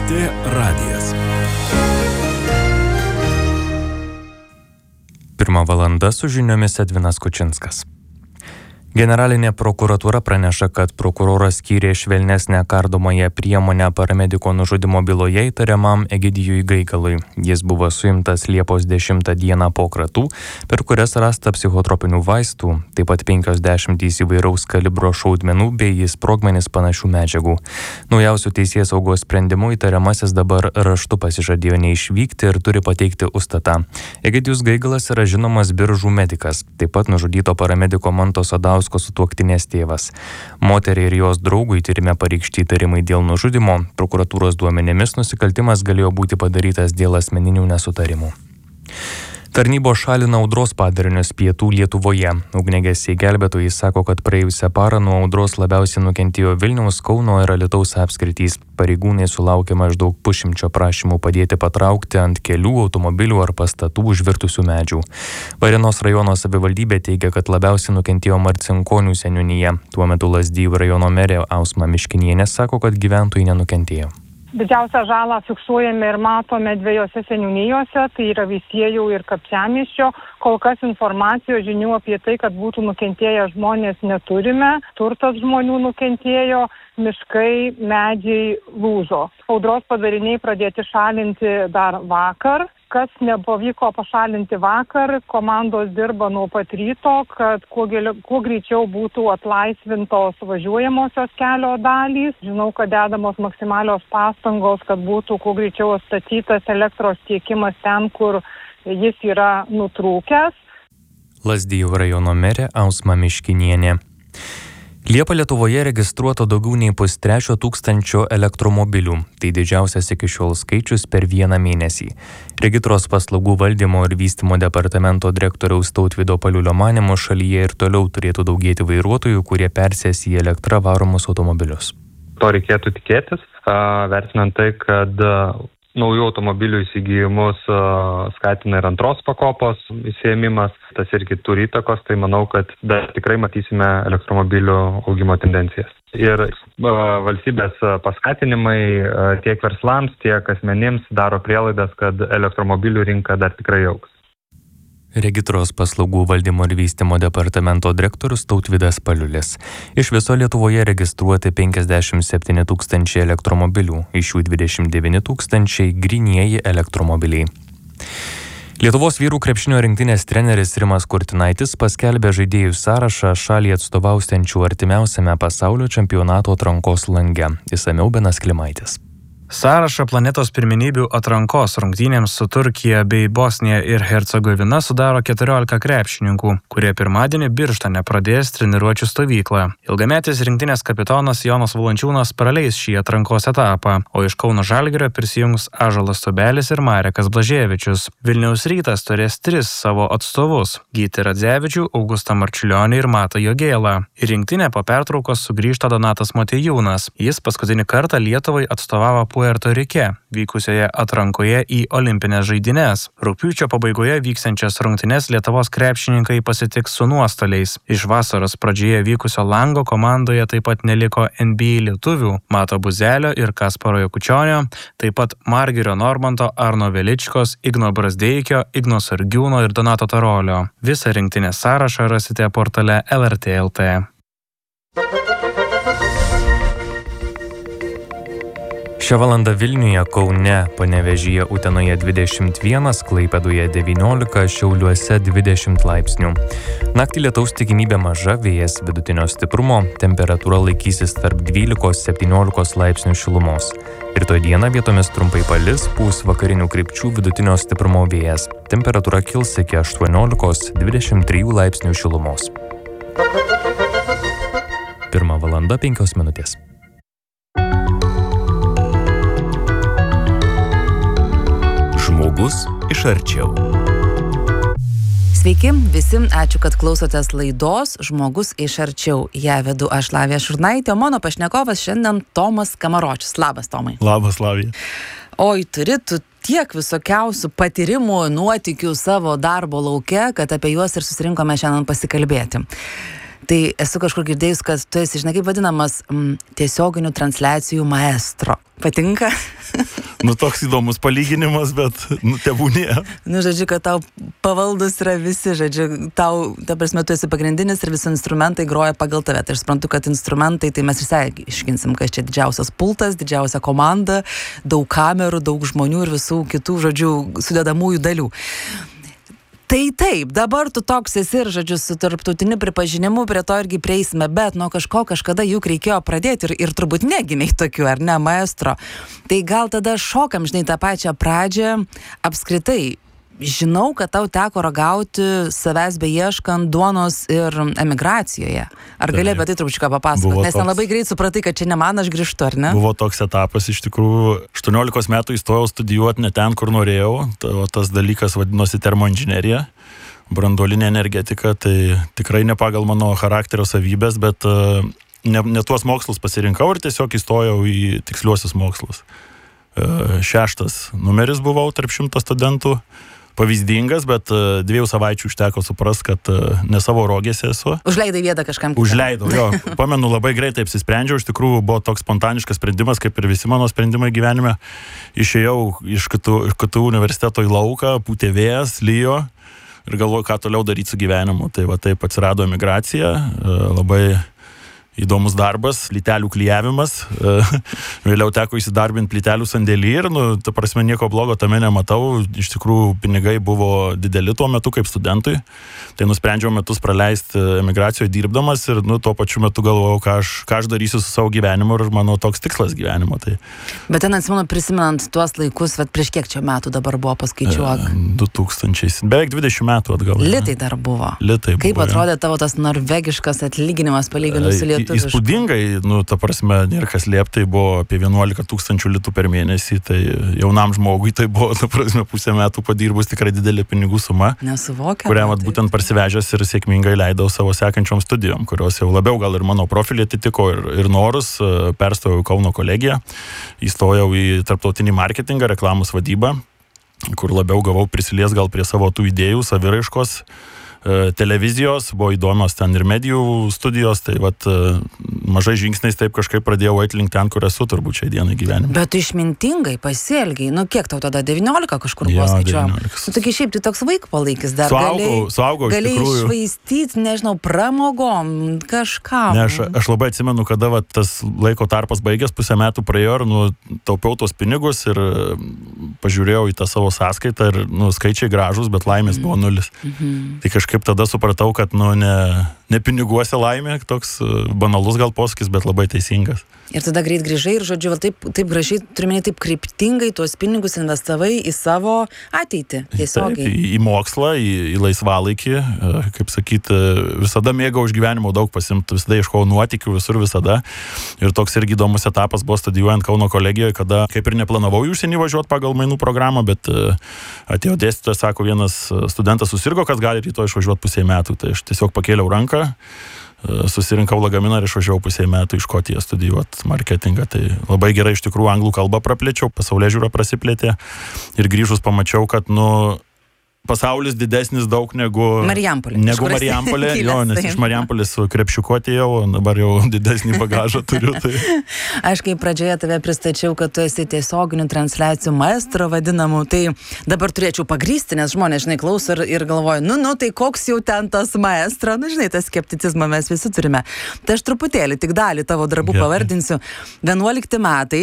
LRT radijas. 1 valanda su žiniomis Edvinas Kučinskas. Generalinė prokuratūra praneša, kad prokuroras skyrė švelnesnę kardomąją priemonę paramediko nužudimo byloje įtariamam Egidijui Gaigalui. Jis buvo suimtas Liepos 10 dieną po kratų, per kurias rasta psichotropinių vaistų, taip pat 50 įvairaus kalibro šaudmenų bei sprogmenis panašių medžiagų. Naujausių teisėsaugos sprendimų įtariamasis dabar raštu pasižadėjo neišvykti ir turi pateikti užstatą. Egidijus Gaigalas yra žinomas Biržų medikas, taip pat nužudyto paramediko Manto Sadausko sutuoktinės tėvas. Moteriai ir jos draugui tyrime pareikšti įtarimai dėl nužudimo. Prokuratūros duomenimis nusikaltimas galėjo būti padarytas dėl asmeninių nesutarimų. Tarnybos šalina audros padarinius pietų Lietuvoje. Ugniagesiai gelbėtojai sako, kad praėjusią parą nuo audros labiausiai nukentėjo Vilniaus, Kauno ir Alytaus apskritys. Pareigūnai sulaukė maždaug 100 prašymų padėti patraukti ant kelių, automobilių ar pastatų užvirtusių medžių. Varėnos rajono savivaldybė teigia, kad labiausiai nukentėjo Marcinkonių seniūnija. Tuo metu Lazdijų rajono merė Ausma Miškinienė sako, kad gyventojai nenukentėjo. Didžiausią žalą fiksuojame ir matome 2 seniūnijose, tai yra Veisiejų ir Kapčiamiesčio. Kol kas informacijos žinių apie tai, kad būtų nukentėję žmonės neturime. Turtas žmonių nukentėjo, miškai, medžiai lūžo. Audros padariniai pradėti šalinti dar vakar. Kas nepavyko pašalinti vakar, komandos dirba nuo pat ryto, kad kuo greičiau būtų atlaisvintos važiuojamosios kelio dalys. Žinau, kad dedamos maksimalios pastangos, kad būtų kuo greičiau atstatytas elektros tiekimas ten, kur jis yra nutrūkęs. Lazdijų rajono merė Ausma Miškinienė. Liepą Lietuvoje registruota daugiau nei 300 elektromobilių. Tai didžiausias iki šiol skaičius per vieną mėnesį. Regitros paslaugų valdymo ir vystymo departamento direktoriaus Tautvydo Paliulio manymu šalyje ir toliau turėtų daugėti vairuotojų, kurie persės į elektrą varomus automobilius. To reikėtų tikėtis, vertinant tai, kad naujų automobilių įsigijimus skatina ir antros pakopos įsiėmimas. Tas irgi turi įtakos, tai manau, kad dar tikrai matysime elektromobilių augimo tendencijas. Ir valstybės paskatinimai tiek verslams, tiek asmenims daro prielaidas, kad elektromobilių rinka dar tikrai augs. Regitros paslaugų valdymo ir vystymo departamento direktorius Tautvydas Paliulis. Iš viso Lietuvoje registruoti 57 000 elektromobilių, iš jų 29 000 grynieji elektromobiliai. Lietuvos vyrų krepšinio rinktinės treneris Rimas Kurtinaitis paskelbė žaidėjų sąrašą šalį atstovausiančių artimiausiame pasaulio čempionato atrankos lange. Išsamiau Benas Klimaitis. Sąrašą planetos pirmenybių atrankos rungtynėms su Turkija bei Bosnija ir Hercegovina sudaro 14 krepšininkų, kurie pirmadienį Birštone pradės treniruočių stovyklą. Ilgametis rinktinės kapitonas Jonas Valančiūnas praleis šį atrankos etapą, o iš Kauno Žalgirio prisijungs Ąžuolas Tubelis ir Marekas Blaževičius. Vilniaus Rytas turės 3 savo atstovus – Gytį Radzevičių, Augustą Marčiulionį ir Matą Jogėlą. Į rinktinę po pertraukos sugrįžta Donatas Motiejūnas. Jis paskutinį kartą Lietuvai atstovavo Puerto Rike, vykusioje atrankoje į Olimpines žaidynes. Rugpjūčio pabaigoje vyksiančias rungtynes Lietuvos krepšininkai pasitiks su nuostoliais. Iš vasaros pradžioje vykusio lango komandoje taip pat neliko NBA lietuvių Mato Buzelio ir Kasparo Jakučionio, taip pat Margirio Normanto, Arno Veličkos, Igno Brazdeikio, Igno Sargiūno ir Donato Tarolio. Visą rinktinės sąrašą rasite portale LRT LT. Šią valandą Vilniuje, Kaune, Panevėžyje, Utenoje 21, Klaipėdoje 19, Šiauliuose 20 laipsnių. Naktį lietaus tikimybė maža, vėjas vidutinio stiprumo, temperatūra laikysis tarp 12-17 laipsnių šilumos. Rytoj dieną vietomis trumpai palis, pūs vakarinių krypčių vidutinio stiprumo vėjas. Temperatūra kils iki 18-23 laipsnių šilumos. 1 valanda 5 minutės. Žmogus iš arčiau. Sveiki visi, ačiū, kad klausotės laidos Žmogus iš arčiau. Ją vedu aš, Lavija Šurnaitė, o mano pašnekovas šiandien Tomas Kamaročius. Labas, Tomai. Labas, Lavija. Oi, turi tu tiek visokiausių patyrimų, nuotykių savo darbo lauke, kad apie juos ir susirinkome šiandien pasikalbėti. Tai esu kažkur girdėjus, kad tu esi, žinai, kaip vadinamas tiesioginių transliacijų maestro. Patinka? Nu, toks įdomus palyginimas, bet, tebūnie. Nu, žodžiu, kad tau pavaldus yra visi, žodžiu, tau, ta prasme, tu esi pagrindinis ir visi instrumentai groja pagal tave. Tai aš suprantu, kad instrumentai, tai mes visi iškinsim, kad čia didžiausias pultas, didžiausia komanda, daug kamerų, daug žmonių ir visų kitų, žodžiu, sudedamųjų dalių. Tai taip, dabar tu toks esi ir, žodžiu, su tarptautiniu pripažinimu, prie to irgi prieisime, bet nuo kažkada juk reikėjo pradėti ir turbūt negimiai tokių, ar ne, maestro. Tai gal tada šokam, žinai, tą pačią pradžią apskritai. Žinau, kad tau teko ragauti savęs beieškant duonos ir emigracijoje. Ar gali apie tai trupučiuką papasakoti? Nes labai greit supratai, kad čia ne man, aš grįžtu, ar ne? Buvo toks etapas, iš tikrųjų, 18 metų įstojau studijuoti ne ten, kur norėjau. Tas dalykas vadinosi termoinžinerija, branduolinė energetika. Tai tikrai ne pagal mano charakterio savybės, bet ne tuos mokslus pasirinkau ir tiesiog įstojau į tiksliuosius mokslus. 6 numeris buvau tarp 100 studentų. Pavyzdingas, bet 2 savaičių užteko suprast, kad ne savo rogėse esu. Užleidai vietą kažkam kitam. Užleidau, jo. Pamenu, labai greitai apsisprendžiau, iš tikrųjų buvo toks spontaniškas sprendimas, kaip ir visi mano sprendimai gyvenime. Išėjau iš KTU universiteto į lauką, pūtė vėjas, lijo ir galvoju, ką toliau daryti su gyvenimu. Tai va taip atsirado emigracija, labai įdomus darbas, plytelių klijavimas. Vėliau teko įsidarbinti plytelių sandėlį ir, ta prasme, nieko blogo tame nematau. Iš tikrųjų, pinigai buvo dideli tuo metu kaip studentui. Tai nusprendžiau metus praleisti emigracijoje dirbdamas ir, tuo pačiu metu galvojau, ką aš darysiu su savo gyvenimu ir mano toks tikslas gyvenimo. Tai. Bet ten atsimenu, prisimenant tuos laikus, prieš kiek čia metų dabar buvo, paskaičiuok? 2000, beveik 20 metų atgal. Litai dar buvo. Litai buvo. Kaip atrodė tavo tas norvegiškas atlyginimas palyginus su lietuvišku? Įspūdingai, ta prasme, nėra kas lieptai, buvo apie 11 000 litų per mėnesį, tai jaunam žmogui tai buvo, ta prasme, pusę metų padirbus tikrai didelė pinigų suma, kurią būtent parsivežęs ir sėkmingai leidau savo sekančiom studijom, kurios jau labiau gal ir mano profilį atitiko ir norus. Perstojau į Kauno kolegiją, įstojau į tarptautinį marketingą, reklamos vadybą, kur labiau gavau prisilies gal prie savo tų idėjų, saviraiškos, televizijos, buvo įdomios ten ir medijų studijos, tai mažai žingsniais taip kažkaip pradėjau eiti link ten, kur esu turbūt šiai dienai gyvenime. Bet tu išmintingai pasielgiai, kiek tau tada 19 kažkur buvo skaičiuojama? Taigi šiaip tai toks vaikpalaikis dar suaugau galėjai iššvaistyti, nežinau, pramogom, kažkam. Ne, aš labai atsimenu, kada tas laiko tarpas baigęs, pusę metų praėjo ir taupiau tos pinigus ir pažiūrėjau į tą savo sąskaitą ir skaičiai gražus, bet laimės buvo 0. Tai kažkaip tada supratau, kad ne piniguose laimė, toks banalus gal posakis, bet labai teisingas. Ir tada greit grįžai ir, žodžiu, taip gražiai, turime taip kryptingai tuos pinigus investavai į savo ateitį, tiesiogiai. Taip, į mokslą, į laisvalaikį, kaip sakyti, visada mėgau iš gyvenimo daug pasimti, visada ieškau nuotykių visur visada. Ir toks irgi įdomus etapas buvo studijuojant Kauno kolegijoje, kada kaip ir neplanavau į užsienį važiuoti pagal mainų programą, bet atėjo dėstytojas, sako, vienas studentas susirgo, kas gali rytoj išvažiuoti pusę metų. Tai aš tiesiog pakėliau ranką, susirinkau lagaminą ir išvažiavau pusę metų į Škotiją studijuoti marketingą. Tai labai gerai iš tikrųjų anglų kalbą praplėčiau, pasaulėžiūra prasiplėtė ir grįžus pamačiau, kad pasaulis didesnis daug negu Marijampolė. Jo, nes iš Marijampolės su krepšiuku atėjau, dabar jau didesnį bagažą turiu. Tai. Aš kaip pradžioje tave pristačiau, kad tu esi tiesioginių transliacijų maestro vadinamų, tai dabar turėčiau pagrysti, nes žmonės, žinai, klauso ir galvoja, tai koks jau ten tas maestro, žinai, tas skepticizmą mes visi turime. Tai aš truputėlį tik dalį tavo darbų pavardinsiu. 11 metai,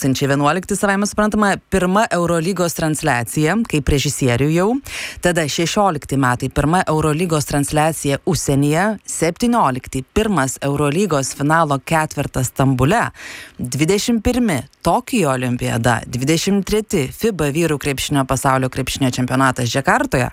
2011, savaime suprantama, pirma Eurolygos transliacija, kaip režisierių jau. Tada 16 metai, pirma Eurolygos transliacija užsienyje, 17 pirmas Eurolygos finalo ketvirtas Stambule, 21 Tokijo olimpiada, 23 FIBA vyrų krepšinio pasaulio krepšinio čempionatas Džakartoje,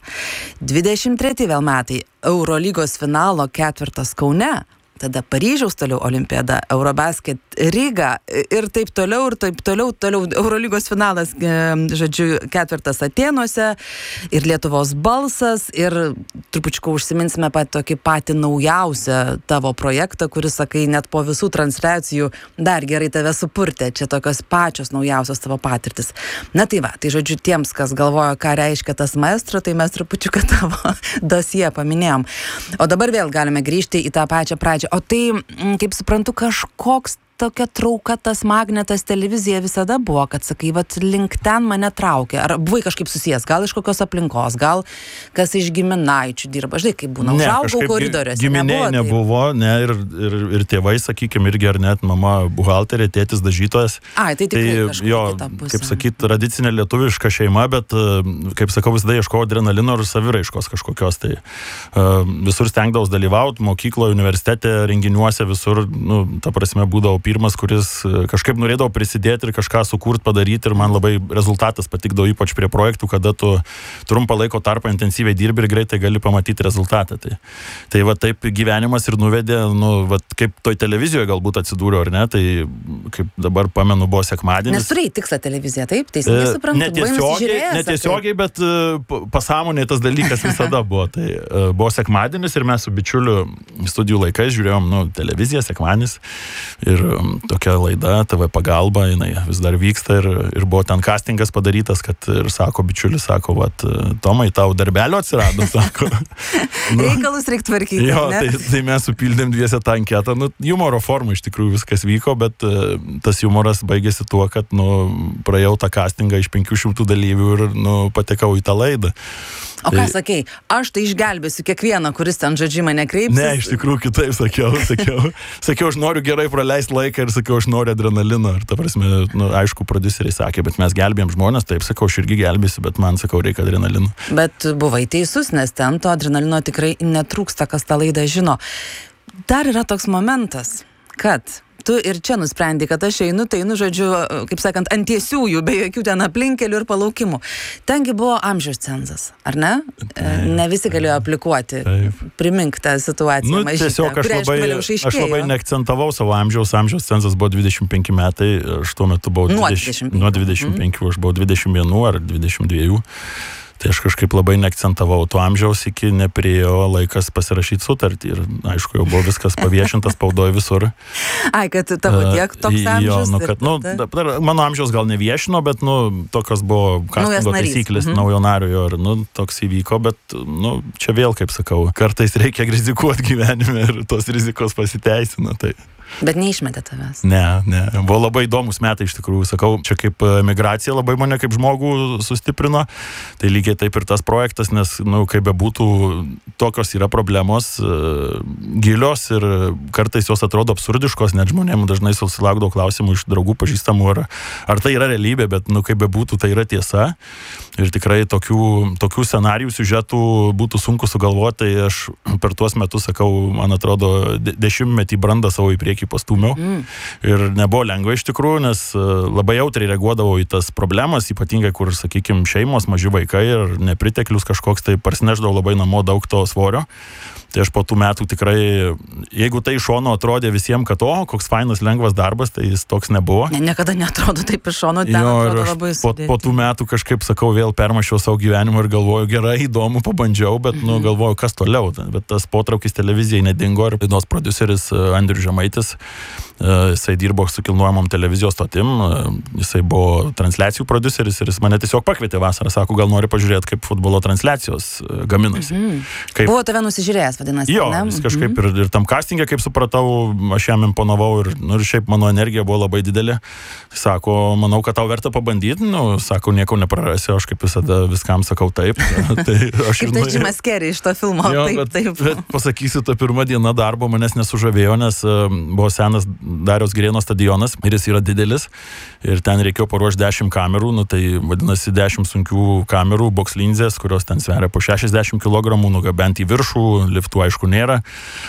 23 vėl metai Eurolygos finalo ketvirtas Kaune, tada Paryžiaus toliau olimpiada, Eurobasket Ryga ir taip toliau, Eurolygos finalas, žodžiu, ketvirtas Atėnuose ir Lietuvos balsas ir trupučiuką užsiminsime tokį patį naujausią tavo projektą, kuris, sakai, net po visų transliacijų dar gerai tave supurtė, čia tokios pačios naujausios tavo patirtis. Tai va, tai žodžiu, tiems, kas galvoja, ką reiškia tas maestro, tai mes trupučiuką tavo dosije paminėjom. O dabar vėl galime grįžti į tą pačią pradžią. O tai, kaip suprantu, kažkoks tokia trauka, tas magnetas, televizija visada buvo, kad sakai, vat link ten mane traukia? Ar buvai kažkaip susijęs, gal iš kokios aplinkos, gal kas iš giminaičių dirba? Žinai, kaip būna, užaugau koridoriuose. Giminiai nebuvo, ne, ir tėvai, sakykime, irgi ar net mama buhalterė, tėtis dažytojas. Ai, tai tikrai kažkokia kita pusė. Kaip sakyt, tradicinė lietuviška šeima, bet, kaip sakau, visada ieškojau adrenalino ir saviraiškos kažkokios. Tai visur stengdavaus dalyvauti, mokykloje, universitete, renginiuose, visur, ta prasme, būdavau pirmas, kuris kažkaip norėdavo prisidėti ir kažką sukurti, padaryti ir man labai rezultatas patikdavo, ypač prie projektų, kada tu trumpą laiko tarpą intensyviai dirbi ir greitai gali pamatyti rezultatą. Tai va taip gyvenimas ir nuvedė, va kaip toj televizijoje galbūt atsidūriau, ar ne, tai kaip dabar pamenu, buvo sekmadienis. Nes turėjai tikslą televiziją, taip? Teisingai suprantu? Netiesiogiai, bet pasąmonėje tas dalykas visada buvo. Tai buvo sekmadienis ir mes su bičiuliu studijų laikais žiūrėjom, televiziją sekmadienis ir tokia laida, TV pagalba, jinai vis dar vyksta ir buvo ten castingas padarytas, kad ir sako, bičiulis sako, vat, Tomai, tau darbelio atsirado, sako. Reikalus reikia tvarkyti, jo, ne? Tai mes supildėm dviese tą anketą, humoro formą iš tikrųjų viskas vyko, bet tas humoras baigėsi tuo, kad, praėjau tą castingą iš 500 dalyvių ir, patekau į tą laidą. O ką sakei, aš tai išgelbėsiu kiekvieną, kuris ten žodžiu mane kreipsis? Ne, iš tikrųjų kitaip sakiau, aš noriu gerai praleisti laiką ir sakiau, aš noriu adrenalino. Ir ta prasme, aišku, prodiuseriai sakė, bet mes gelbėjom žmonės, taip sakau, aš irgi gelbėsiu, bet man sakau, reikia adrenalino. Bet buvai teisus, nes ten to adrenalino tikrai netrūksta, kas tą laidą žino. Dar yra toks momentas, kad tu ir čia nusprendai, kad aš einu, tai žodžiu, kaip sakant, ant tiesiųjų, be jokių ten aplinkelių ir palaukimų. Tengi buvo amžiaus cenzas, ar ne? Ne visi galėjo aplikuoti. Primink tą situaciją mažytę. Tiesiog aš labai neakcentavau savo amžiaus cenzas buvo 25 metai, aš tuo metu buvau nuo 25, aš buvau 21 ar 22. Tai aš kažkaip labai neakcentavau to amžiaus, iki nepriėjo laikas pasirašyti sutartį ir, aišku, jau buvo viskas paviešintas spaudoje visur. Ai, kad tavo tiek toks amžius? Jo, mano amžiaus gal neviešino, bet, tokios buvo castingo taisyklės naujo nario ir, toks įvyko, bet, čia vėl, kaip sakau, kartais reikia rizikuoti gyvenime ir tos rizikos pasiteisina, tai. Bet neišmetė tavęs. Ne. Buvo labai įdomus metai iš tikrųjų. Sakau, čia kaip emigracija labai mane kaip žmogų sustiprino. Tai lygiai taip ir tas projektas, nes, kaip bebūtų, tokios yra problemos gilios ir kartais jos atrodo absurdiškos, net žmonėms dažnai susilaukdavo klausimų iš draugų pažįstamų, ar tai yra realybė, bet, kaip bebūtų, tai yra tiesa. Ir tikrai tokių scenarijų, siužetų būtų sunku sugalvoti. Tai aš per tuos metus, sakau, man atrodo, 10 brandą savo į priekį pastūmiau. Ir nebuvo lengva iš tikrųjų, nes labai jautriai reaguodavau į tas problemas, ypatingai kur, sakykime, šeimos, maži vaikai ir nepriteklius kažkoks, tai parsineždavau labai namo daug to svorio. Tai aš po tų metų tikrai, jeigu tai iš šono atrodė visiems, kad koks fainas, lengvas darbas, tai jis toks nebuvo. Niekada neatrodo taip iš šono, ten atrodo labai sudėtinga. Po tų metų kažkaip, sakau, vėl permašiau savo gyvenimą ir galvoju, gerai, įdomu, pabandžiau, bet, galvoju, kas toliau. Bet tas potraukis televizijai nedingo ir laidos prodiuseris Andrius Žemaitis, jisai dirbo su kilnojamom televizijos stotim, jisai buvo transliacijų prodiuseris ir jis mane tiesiog pakvietė vasarą, sako, gal nori pažiūrėti, kaip futbolo transliacijos gaminasi. Buvo tave nusižiūrėjęs, vadinasi, jo, jis kažkaip ir tam castingė, kaip supratau, aš jam imponavau ir šiaip mano energija buvo labai didelė. Sako, manau, kad tau verta pabandyti, sako, nieko neprarasiu, aš kaip visada viskam sakau taip. Tai aš kaip tai Jimas Carrey iš to filmo, jo, taip. Bet pasakysiu, ta pirma diena darbo manęs nesužavėjo, nes buvo senas Dariaus Girėno stadionas ir jis yra didelis ir ten reikėjo paruošti 10 kamerų, tai vadinasi 10 sunkių kamerų, bokslinzės, kurios ten sveria po 60 kg, nugabenti į viršų, liftų aišku nėra,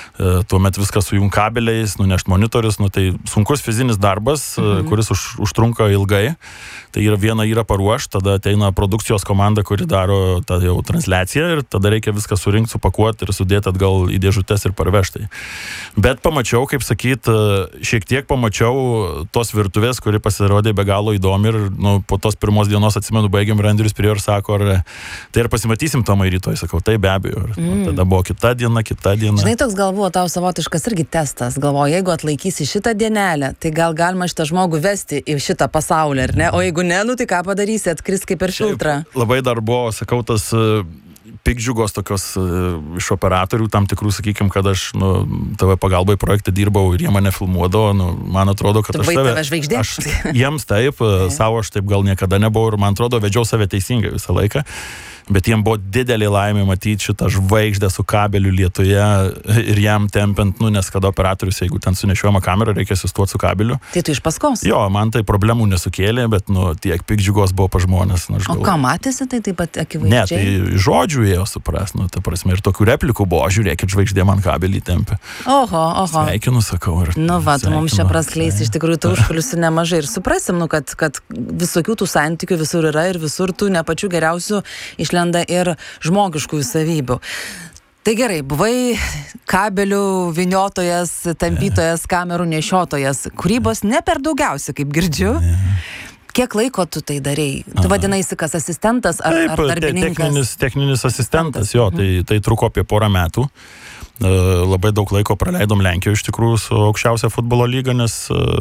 tuomet viskas sujung kabeliais, nunešti monitorius, tai sunkus fizinis darbas, kuris užtrunka ilgai. Tai viena yra paruošti, tada ateina produkcijos komanda, kuri daro tą jau transliaciją ir tada reikia viską surinkti, supakuoti ir sudėti atgal į dėžutes ir parvežti. Bet pamačiau, kaip sakyt, šiek tiek pamačiau tos virtuvės, kuri pasirodė be galo įdomi ir po tos pirmos dienos atsimenu, baigiam ir Andrius prie ir sako, tai ir pasimatysim Tomai rytoj, sakau, tai be abejo. Tada buvo kita diena. Žinai, toks gal buvo tau savotiškas irgi testas, galvoju, jeigu atlaikysi šitą dienelę, tai gal galima šitą žmogų vesti į šitą pasaulį, ar ne? O jeigu ne, tai ką padarysi, atkris kaip per filtrą. Labai dar buvo, sakau, tas pikdžiugos tokios iš operatorių, tam tikrų, sakykime, kad aš TV pagalbai projekte dirbau ir jie mane filmuodavo, man atrodo, kad jiems taip, savo aš taip gal niekada nebuvau ir man atrodo, vedžiau save teisingai visą laiką. Bet jiem buvo didelė laimė matyti šitą žvaigždę su kabeliu lietuje ir jam tempiant, nes kada operatorius, jeigu ten sunešiojama kamera, reikia sustuoti su kabeliu. Tai tu iš paskos? Jo, man tai problemų nesukėlė, bet tiek pikdžiugos buvo pa žmonės. O ką matėsi, tai taip pat akivaizdžiai? Ne, tai žodžių ėjo supras, ta prasme, ir tokių replikų buvo, žiūrėkit, žvaigždė man kabelį tempia. Oho. Sveikinu, sakau. Tu mums čia praskleis iš tikrųjų tų užkulisių nemažai ir suprasim, kad visokių tų santykių visur yra ir visur tų ne pačių geriausių išlenda ir žmogiškųjų savybių. Tai gerai, buvai kabelių vyniotojas, tampytojas, kamerų nešiotojas. Kūrybos ne per daugiausia, kaip girdžiu. Kiek laiko tu tai darei? Tu vadinaisi kas asistentas ar darbininkas? Techninis asistentas, jo, tai truko apie 1 metų. Labai daug laiko praleidom Lenkijoje iš tikrųjų su aukščiausia futbolo lyga, nes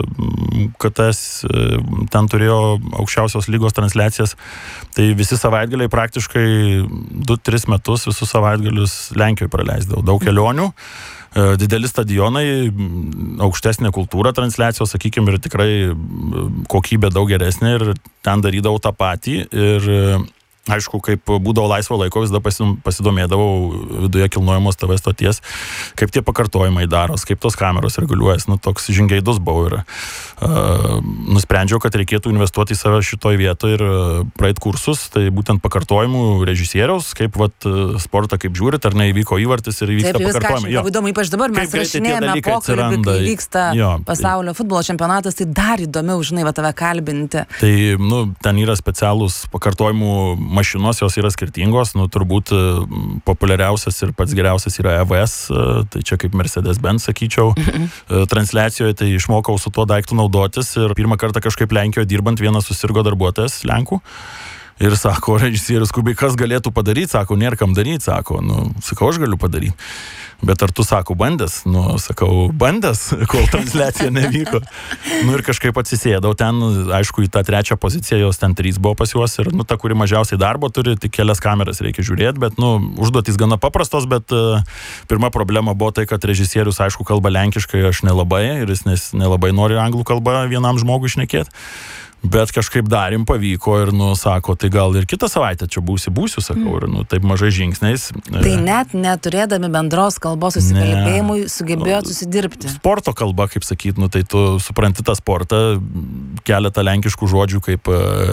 KTS ten turėjo aukščiausios lygos transliacijas. Tai visi savaitgaliai praktiškai 2-3 metus visus savaitgalius Lenkijoje praleisdavau. Daug kelionių, dideli stadionai, aukštesnė kultūra transliacijos, sakykime, ir tikrai kokybė daug geresnė ir ten darydavau tą patį ir aišku, kaip būdavo laisvo laiko, visada pasidomėdavau viduje kilnojamos TV stoties, kaip tie pakartojimai daros, kaip tos kameros reguliuojas, toks žingeidus buvau ir nusprendžiau, kad reikėtų investuoti į save šitoj vietoje ir praeit kursus, tai būtent pakartojimų režisieriaus, kaip sportą, kaip žiūrit, ar neįvyko įvartis ir įvyksta pakartojimai. Labai įdomu, ypač dabar mes rašinėjame pokalbį, kai vyksta pasaulio futbolo čempionatas, tai dar įdomiau, žinai, tave kalbinti. Tai, ten yra specialūs pakartojimų mašinos, jos yra skirtingos, turbūt populiariausias ir pats geriausias yra EVS, tai čia kaip Mercedes-Benz, sakyčiau, transliacijoje, tai išmokau su tuo daiktu naudotis ir pirmą kartą kažkaip Lenkijoje dirbant vienas susirgo darbuotojas Lenkų ir sako, režisierius skubiai, kas galėtų padaryti, sako, nėra kam daryti, sako, sakau, aš galiu padaryti. Bet ar tu, sako, bandęs? Sakau, bandęs, kol transliacija nevyko. Ir kažkaip atsisėdau ten, aišku, į tą 3 poziciją, jos ten 3 buvo pas juos ir, ta, kuri mažiausiai darbo turi, tik kelias kameras reikia žiūrėti, bet, užduotys gana paprastos, bet pirma problema buvo tai, kad režisierius, aišku, kalba lenkiškai, aš nelabai, ir jis nelabai nori anglų kalbą vienam žmogui šnekėti. Bet kažkaip darėm, pavyko ir, sako, tai gal ir kitą savaitę čia būsiu, sakau, ir, taip mažai žingsniais. Tai net neturėdami bendros kalbos susikalbėjimui sugebėjot susidirbti. Sporto kalba, kaip sakyt, tai tu supranti tą sportą, keletą lenkiškų žodžių kaip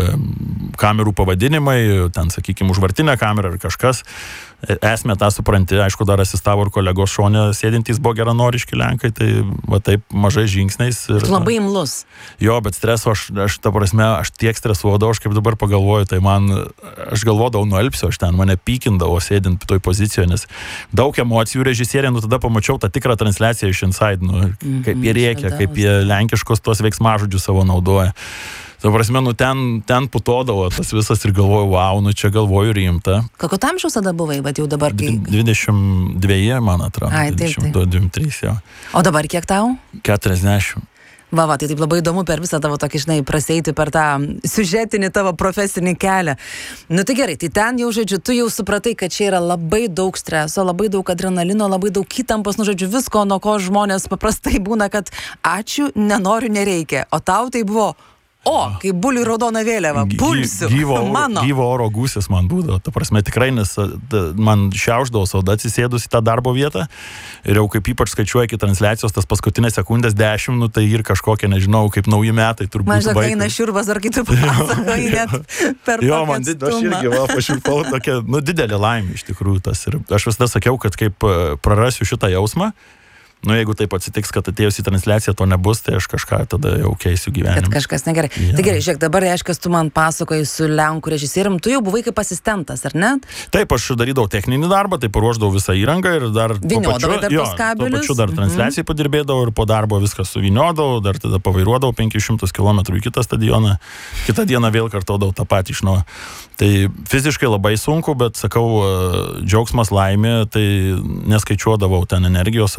kamerų pavadinimai, ten, sakykime, užvartinė kamera ar kažkas. Esmę tą supranti, aišku, dar asistavo ir kolegos šone sėdintys buvo geranoriški Lenkai, tai taip mažai žingsniais. Ir, tu labai imlus. Jo, bet streso aš tiek stresuodavau, aš kaip dabar pagalvoju, tai aš galvodavau, nuelpsiu, aš ten mane pykindavo sėdint toj pozicijoje, nes daug emocijų režisierė, tada pamačiau tą tikrą transliaciją iš Inside, kaip jie rėkia, kaip jie lenkiškos tos veiksmažodžius savo naudoja. Ta prasme, ten putodavo tas visas ir galvoju, wow, čia galvoju rimta. Kokio amžiaus tada buvai, bet jau dabar kai... 22, man atrodo. 22-23, jo. O dabar kiek tau? 40. Va, tai taip labai įdomu per visą tavo tokį, žinai, praseiti per tą siužetinį tavo profesinį kelią. Tai gerai, tai ten jau, žodžiu, tu jau supratai, kad čia yra labai daug streso, labai daug adrenalino, labai daug įtampos, visko, nuo ko žmonės paprastai būna, kad ačiū, nenoriu, nereikia. O tau tai buvo... kaip buliui raudona vėliava, pulsiu, mano. Gyvo oro gūsis man būdavo, ta prasme tikrai, nes man šiauždavo sauda atsisėdus į tą darbo vietą ir jau kaip ypač skaičiuoja iki transliacijos, tas paskutinės sekundės 10, tai ir kažkokia, nežinau, kaip nauji metai turbūt. Man žinok, eina šiurpas, ar kitų pasakoji net per tokį atstumą. Aš irgi pašiurpau tokia, didelė laimė iš tikrųjų tas ir aš visada sakiau, kad kaip prarasiu šitą jausmą, jeigu taip atsitiks, kad atėjus į transliaciją to nebus, tai aš kažką tada jau keisiu gyvenimą. Kad kažkas negerai. Ja. Tai gerai, žiūrėk, dabar reiškia, tu man pasakoji su Lenkų režisierium, tu jau buvai kaip asistentas, ar ne? Taip, aš darydavau techninį darbą, tai paruošdavau visą įrangą ir dar tuo pačiu dar transliacijai padirbėdavau ir po darbo viską suvyniodavau, dar tada pavairuodavau 500 km į kitą stadioną, kitą dieną vėl kartodavau tą patį iš naujo. Tai fiziškai labai sunku, bet sakau, džiaugsmas, laimė, tai neskaičiuodavau ten energijos savo, ar tų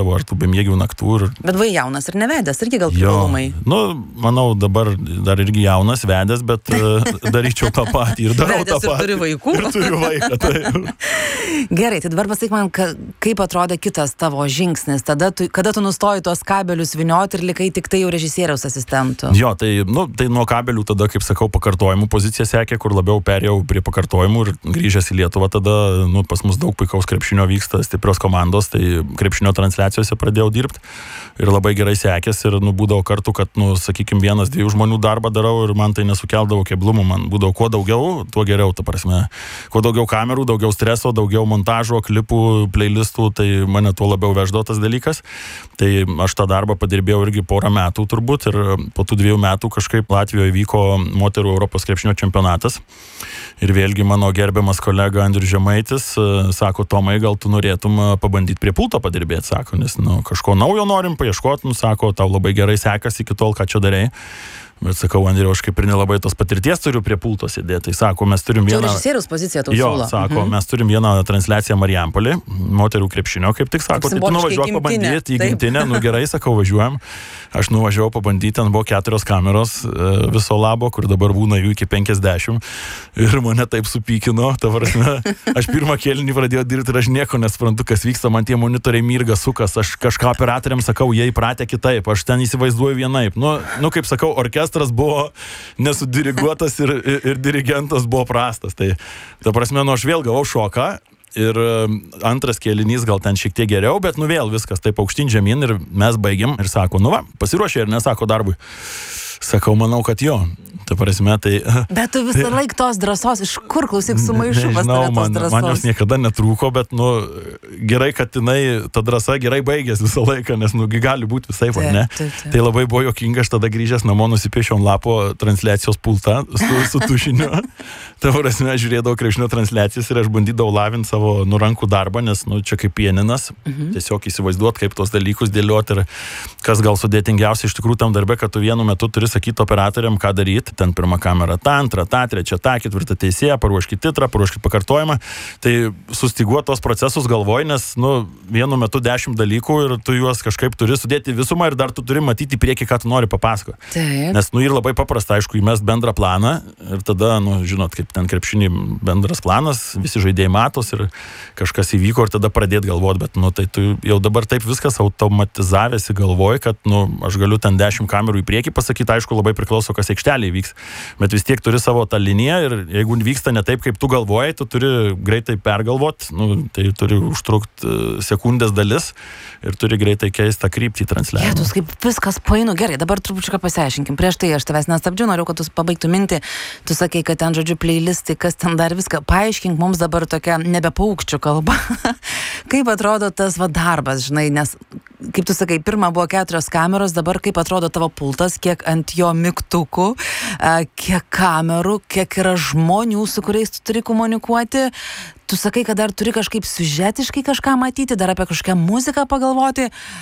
bemiegių naktų. Bet buvai jaunas ir nevedęs, irgi gal privalumai. Manau, dabar dar irgi jaunas, vedęs, bet daryčiau tą patį ir darau tą patį. Vedęs ir turi vaikų. Ir turiu vaiką, tai. Gerai, tai dabar pasakyk man, kaip atrodė kitas tavo žingsnis, kada tu nustoji tuos kabelius vynioti ir likai tik tai jau režisieriaus asistentų. Jo, tai nuo kabelių tada, kaip sakau, pakartojimų pozicija sekė, kur labiau perėjau prie pakartojimų ir grįžęs į Lietuvą, tada pas mus daug puikaus krepšinio vyksta, stiprios komandos, tai krepšinio transliacijose pradėjau dirbti ir labai gerai sekės ir būdavo kartų, kad, sakykime, 1-2 žmonių darbą darau ir man tai nesukeldavo keblumų, man būdavo kuo daugiau, tuo geriau, ta prasme, kuo daugiau kamerų, daugiau streso, daugiau montažo, klipų, playlistų, tai mane tuo labiau veždavo tas dalykas. Tai aš tą darbą padirbėjau irgi porą metų turbūt ir po tų 2 metų kažkaip Latvijoje vyko moterų Europos krepšinio čempionatas. Ir vėlgi mano gerbiamas kolega Andrius Žemaitis sako, Tomai, gal tu norėtum pabandyti prie pulto padirbėti, sako, nes kažko naujo norim paieškoti, sako, tau labai gerai sekasi iki tol, ką čia darai. Bet sakau, Andriu, aš kaip ir nelabai tos patirties turiu prie pulto sėdėti. Tai sako, mes turim vieną... Čia režisieriaus pozicija tau siūlo. Jo, sako, mes turim vieną transliaciją Marijampolį, moterų krepšinio, kaip tik sako, tai tu nuvažiuok pabandyti į gimtinę, gerai, sakau, važiuojam. Aš nuvažiavau pabandyti, ten buvo 4 kameros viso labo, kur dabar būna jų iki 50. Ir mane taip supykino, ta prasme, aš pirmą kėlinį pradėjau dirbti ir aš nieko nesuprantu, kas vyksta, man tie monitoriai mirga, sukas, aš kažką operatoriams sakau, jie įpratę kitaip, aš ten įsivaizduoju vienaip. Kaip sakau, orkestras buvo nesudiriguotas ir dirigentas buvo prastas. Tai, ta prasme, aš vėl gavau šoką. Ir antras kėlinys gal ten šiek tiek geriau, bet vėl viskas taip aukštyn žemyn ir mes baigiam ir sako, pasiruošė ir nesako darbui. Sakau, manau, kad jo. Ta prasme, tai... Bet tu visą laiką tos drąsos, iš kur, klausyk, sumaišu pas tave tos drąsos? Man jos niekada netrūko, bet, gerai, kad ta drąsa gerai baigės visą laiką, nes, gali būti visai, ne? Tai labai buvo jokinga, aš tada grįžęs namo nusipiešiau ant lapo transliacijos pultą su tušiniu. Ta prasme, žiūrėdavau krepšinio transliacijas ir aš bandydavau lavinti savo rankų darbą, nes, čia kaip pianinas, tiesiog įsivaizduot, kaip tos dalykus dėlioti ir kas gal sudėtingiausia iš tikrųjų tam darbe, kad tu vienu metu turi sakyti operatoriam, ką daryti. Ten pirmą kamerą, tą antrą, tą trečią, tą ketvirtą teisėją, paruoškit titrą, paruoškit pakartojimą. Tai sustiguot tos procesus galvoj, nes, vienu metu 10 dalykų ir tu juos kažkaip turi sudėti visumą ir dar tu turi matyti į priekį, ką tu nori papasakoti. Nes, ir labai paprasta, aišku, įmest bendrą planą ir tada, žinot, kaip ten krepšinį bendras planas, visi žaidėjai matos ir kažkas įvyko ir tada pradėti galvoti, bet, tai tu jau dabar taip viskas automatizavėsi galvoj, kad, aš galiu ten 10 kamerų į priekį pasakyti, aišku, labai priklauso, kas aikštelėje vyks. Bet vis tiek turi savo tą liniją ir jeigu vyksta ne taip, kaip tu galvoji, tu turi greitai pergalvoti, tai turi užtrukti sekundės dalis ir turi greitai keisti tą kryptį transliavimą. Jėtus, kaip viskas painu. Gerai, dabar trupučiuką pasiaiškinkim. Prieš tai aš tavęs nestabdžiu, noriu, kad tu pabaigtų mintį. Tu sakei, kad ten, žodžiu, playlistai, kas ten dar viską. Paaiškink mums dabar tokia nebepaukščių kalba. Kaip atrodo tas darbas, žinai, nes, kaip tu sakai, pirma buvo 4 kameros, dabar kaip atrodo tavo pultas, kiek ant jo mygtukų, kiek kamerų, kiek yra žmonių, su kuriais tu turi komunikuoti. Tu sakai, kad dar turi kažkaip siužetiškai kažką matyti, dar apie kažkokią muziką pagalvoti.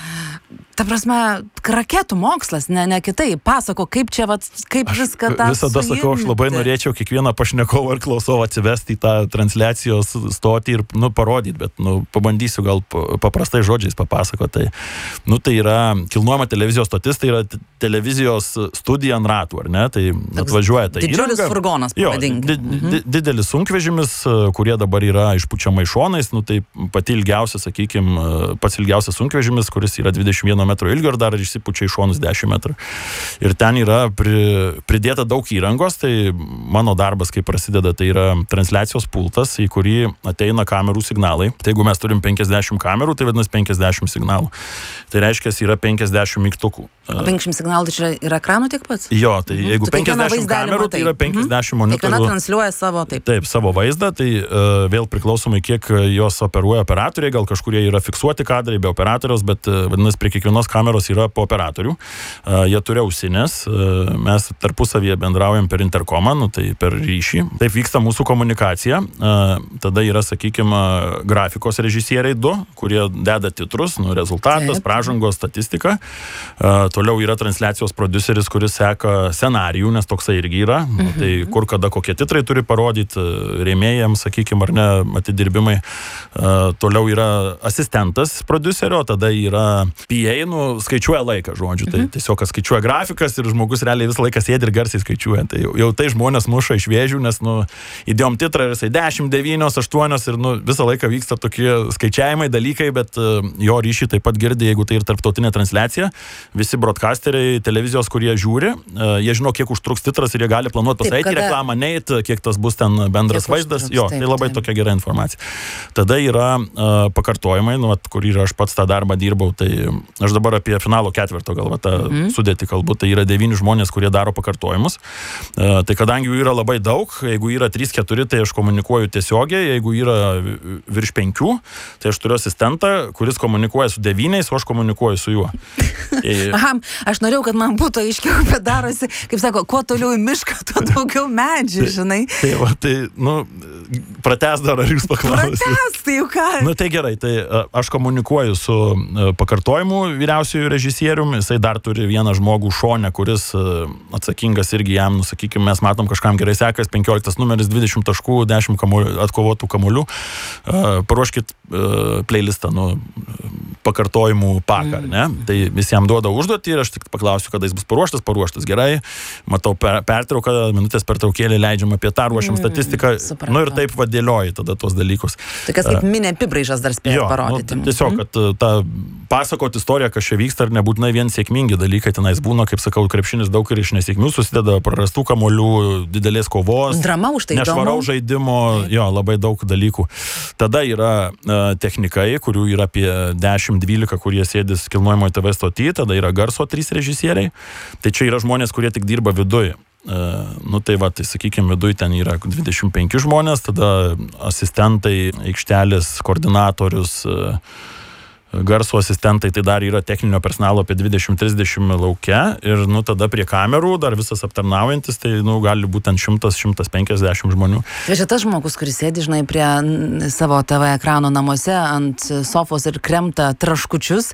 Ta prasme, raketų mokslas, ne kitaip. Pasako, kaip čia, kaip viską tą visada sakau, aš labai norėčiau kiekvieną pašnekovą ir klausovą atsivesti į tą transliacijos stotį ir, parodyti, bet, pabandysiu gal paprastai žodžiais papasakoti. Tai yra kilnojama televizijos stotis, tai yra televizijos studija ant ratų, ar ne? Tai atvažiuoja tai įranga. Didžiulis furgonas, pavadink. Didelis sunkvežimis, kurie dabar yra išpučiamai šonais, tai pati ilgiausia, sakykime, pats ilgiausias sunkvežimis, kuris yra 21 metrų ilgio ir dar išsipučia į šonus 10 metrų. Ir ten yra pridėta daug įrangos, tai mano darbas, kai prasideda, tai yra transliacijos pultas, į kurį ateina kamerų signalai. Tai jeigu mes turim 50 kamerų, tai vadinasi 50 signalų. Tai reiškia, yra 50 mygtukų. O 50 signalų tai čia yra ekranų tiek pats? Jo, tai jeigu 50 kamerų, tai yra 50 monitorių. Kiekviena transliuoja savo, Taip, savo vaizdą, tai vėl priklausomai, kiek jos operuoja operatoriai, gal kažkurie yra fiksuoti kadrai be operatoriaus, bet vadinasi, prie kiekvienos kameros yra po operatorių. Jie turi ausinės, mes tarpusavyje bendraujam per interkomą, tai per ryšį. Taip vyksta mūsų komunikacija. Tada yra, sakykime, grafikos režisieriai 2, kurie deda titrus, rezultatas, pražangos, statistika. Toliau yra transliacijos prodiuseris, kuris seka scenarijų, nes toksai irgi yra. Tai kur kada kokie titrai turi parodyti rėmėjams, sakykime, ar ne, atidirbimai. Toliau yra asistentas prodiuserio, tada yra PA, skaičiuoja laiką, žodžiu. Tai tiesiog skaičiuoja grafikas ir žmogus realiai visą laiką sėdi ir garsiai skaičiuoja. Tai jau tai žmonės muša iš vėžių, nes įdėjom titrą ir jisai 10, 9, 8 ir visą laiką vyksta tokie skaičiavimai, dalykai, bet jo ryšį taip pat girdi, jeigu tai ir tarptautinė transliacija. Visi broadcasteriai, televizijos, kurie žiūri, jie žino, kiek užtruks titras ir jie gali planuoti pasiraiti reklamą, neit, kiek tas bus ten bendras vaizdas. Jo, tai labai tokia gera informacija. Tada yra pakartojimai, kur ir aš pats tą darbą dirbau, tai aš dabar apie finalo ketvirto galva tą sudėtį kalbu, tai yra 9 žmonės, kurie daro pakartojimus. Tai kadangi jų yra labai daug, jeigu yra 3-4, tai aš komunikuoju tiesiogiai, jeigu yra virš 5, tai aš turiu asistentą, kuris komunikuoja su 9, o aš komunikuoju su juo. Aha, aš norėjau, kad man būtų aiškiau, bet darosi, kaip sako, kuo toliau į mišką, tuo daugiau medžių, žinai. Tai, pratęs dar, ar jūs paklausite? Pratęs, tai jau ką? Tai gerai, tai aš komunikuoju su pakartojimu vyriausiojų režisieriumi, jisai dar turi vieną žmogų šone, kuris atsakingas irgi jam, sakykime, mes matom kažkam gerai sekas, 15 numeris, 20 taškų, 10 atkovotų kamuolių, paruoškit playlistą, pakartojimų paką, ne? Tai visiems duoda užduotį ir aš tik paklausiu, kada jis bus paruoštas, gerai, matau pertrauką, minutės pertraukėlį leidžiam apie tą, ruošiam statistiką, ir taip vadėlioji tada tuos dalykus. Tokias kaip mini apibraižas dar spėjo parodyti. Tiesiog, kad tą pasakot istoriją, kas čia vyksta, ir nebūtinai vien sėkmingi dalykai tenais būna, kaip sakau, krepšinis daug ir iš nesėkmių susideda, prarastų kamuolių, didelės kovos, drama už tai nešvaraus žaidimo, labai daug dalykų. Tada yra technikai, kurių yra apie 10-12, kurie sėdis kilnojamoje TV stoty, tada yra garso 3 režisieriai. Tai čia yra žmonės, kurie tik dirba viduje. Tai sakykime, viduje ten yra 25 žmonės, tada asistentai, aikštelės, koordinatorius, garso asistentai, tai dar yra techninio personalo apie 20-30 lauke ir tada prie kamerų dar visas aptarnaujantis, tai gali būti 100-150 žmonių. Tai čia tas žmogus, kuris sėdi, žinai, prie savo TV ekrano namuose ant sofos ir kremta traškučius,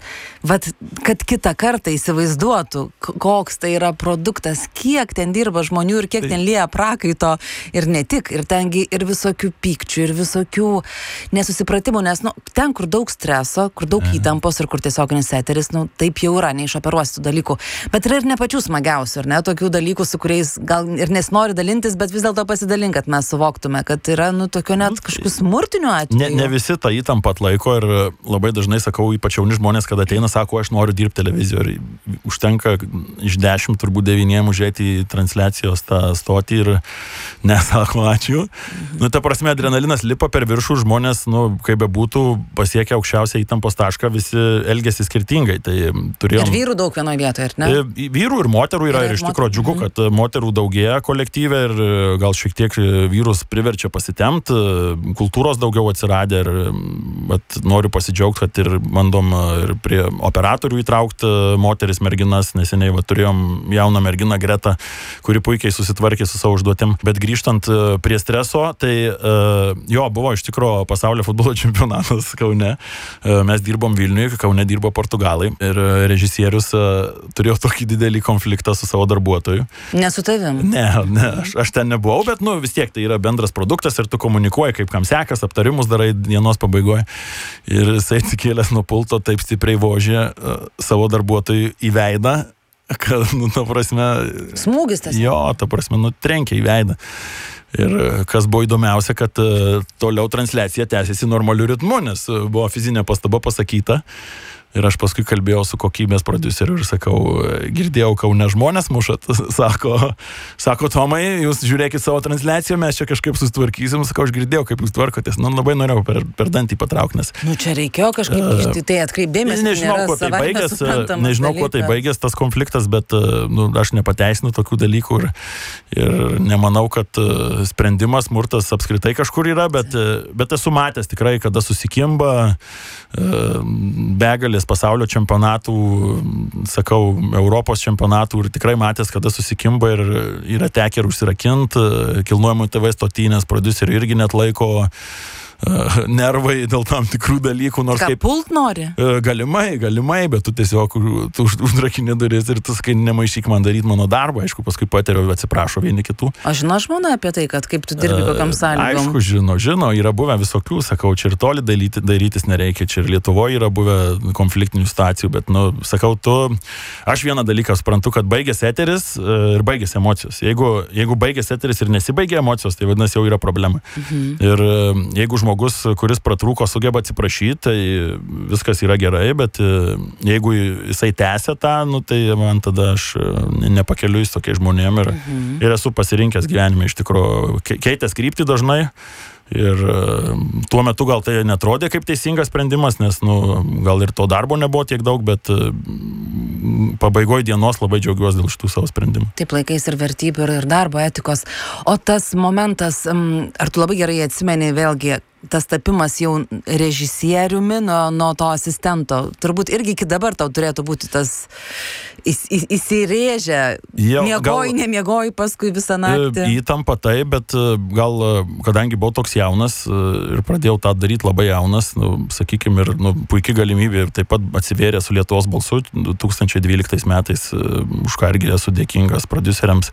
kad kitą kartą įsivaizduotų, koks tai yra produktas, kiek ten dirba žmonių ir kiek ten lieja prakaito ir ne tik, ir tengi ir visokių pykčių, ir visokių nesusipratimų, nes ten, kur daug streso, kur daug įtampos ir kur tiesioginis eteris, taip jau yra, neišoperuosi tų dalykų. Bet yra ir ne pačių smagiausių, ar ne, tokių dalykų, su kuriais gal ir nesinori dalintis, bet vis dėlto pasidalink, kad mes suvoktume, kad yra, tokio net kažkokių smurtinių atvejų. Ne visi tą įtampą atlaiko ir labai dažnai sakau, ypač jauni žmonės, kad ateina, sako, aš noriu dirbti televizijoje. Užtenka iš 10, turbūt 9 užėti į transliacijos tą stotį ir nesako ačiū. Ta prasme, adrenalinas lipa per viršų, žmonės, kaip bebūtų, pasiekia aukščiausią įtampos tašką, visi elgiasi skirtingai. Tai turėjom... Ir vyrų daug vienoje vietoje, ar ne? Vyrų ir moterų yra ir iš tikrųjų džiugu, kad moterų daugėja kolektyve ir gal šiek tiek vyrus priverčia pasitemti, kultūros daugiau atsiradę ir noriu pasidžiaugti, kad ir bandom ir prie operatorių įtraukti moteris, merginas, neseniai turėjom jauną merginą Gretą, kuri puikiai susitvarkė su savo užduotim, bet grįžtant prie streso, tai buvo iš tikrųjų pasaulio futbolo čempionatas Kaune. Mes dirbom Vilniuje, Kaune dirbo portugalai ir režisierius turėjo tokį didelį konfliktą su savo darbuotoju. Ne su tavim? Ne, aš ten nebuvau, bet vis tiek tai yra bendras produktas ir tu komunikuoji, kaip kam sekas, aptarimus darai dienos pabaigoje. Ir jisai atsikėlęs nuo pulto taip stipriai vožė savo darbuotojui į veidą, kad, ta prasme... Smūgis tas? Jo, ta prasme, trenkė į veidą. Ir kas buvo įdomiausia, kad toliau transliacija tęsiasi normaliu ritmu, nes buvo fizinė pastaba pasakyta. Ir aš paskui kalbėjau su kokybės prodiuseriu ir sakau, girdėjau, Kaune žmonės mušat, sako Tomai, jūs žiūrėkit savo transliaciją, mes čia kažkaip susitvarkysim, sakau, aš girdėjau, kaip jūs tvarkotės, labai norėjau per dantį patraukt, nes... Čia reikėjo kažkaip tai atkreipdėmės, nežinau, kuo tai baigės tas konfliktas, bet aš nepateisinu tokių dalykų ir nemanau, kad sprendimas, smurtas apskritai kažkur yra, bet esu matęs tikrai, kada susikimba begalės pasaulio čempionatų, sakau, Europos čempionatų ir tikrai matęs, kada susikimba ir yra tekę ir užsirakint, kilnojamų TV stotynės, prodiuserių irgi net laiko nervai dėl tam tikrų dalykų, nors kaip... Pult nori? Galimai, bet tu tiesiog uždrakini duris ir tu sakai, nemaišyk man daryti mano darbą, aišku, paskui patiriu, atsiprašo vieni kitų. Aš žinau žmona apie tai, kad kaip tu dirbi kokiam sąlygom. Aišku, žino, yra buvę visokių, sakau, čia ir toli darytis nereikia, čia ir Lietuvoje yra buvę konfliktinių situacijų, bet, sakau, aš vieną dalyką suprantu, kad baigėsi eteris ir baigėsi emocijos. Jeigu baigėsi eteris ir nesibaigė emocijos, tai vadinasi jau yra problema. Ir jeigu žmogus, kuris pratrūko, sugeba atsiprašyti, tai viskas yra gerai, bet jeigu jisai tęsia tą, tai man tada aš nepakeliu su tokiais žmonėm ir esu pasirinkęs gyvenime iš tikrųjų, keitęs kryptį dažnai. Ir tuo metu gal tai netrodė kaip teisingas sprendimas, nes gal ir to darbo nebuvo tiek daug, bet pabaigoje dienos labai džiaugiuosi dėl šitų savo sprendimų. Taip laikais ir vertybių, ir darbo etikos. O tas momentas, ar tu labai gerai atsimeni vėlgi, tas tapimas jau režisieriumi nuo to asistento, turbūt irgi iki dabar tau turėtų būti tas įsirėžę, nemiegoji paskui visą naktį. Įtampa tai, bet gal, kadangi buvau toks jaunas ir pradėjau tą daryti labai jaunas, sakykime, ir puikiai galimybė ir taip pat atsivėrė su Lietuvos balsu 2012 metais, už ką irgi esu dėkingas prodiuseriams,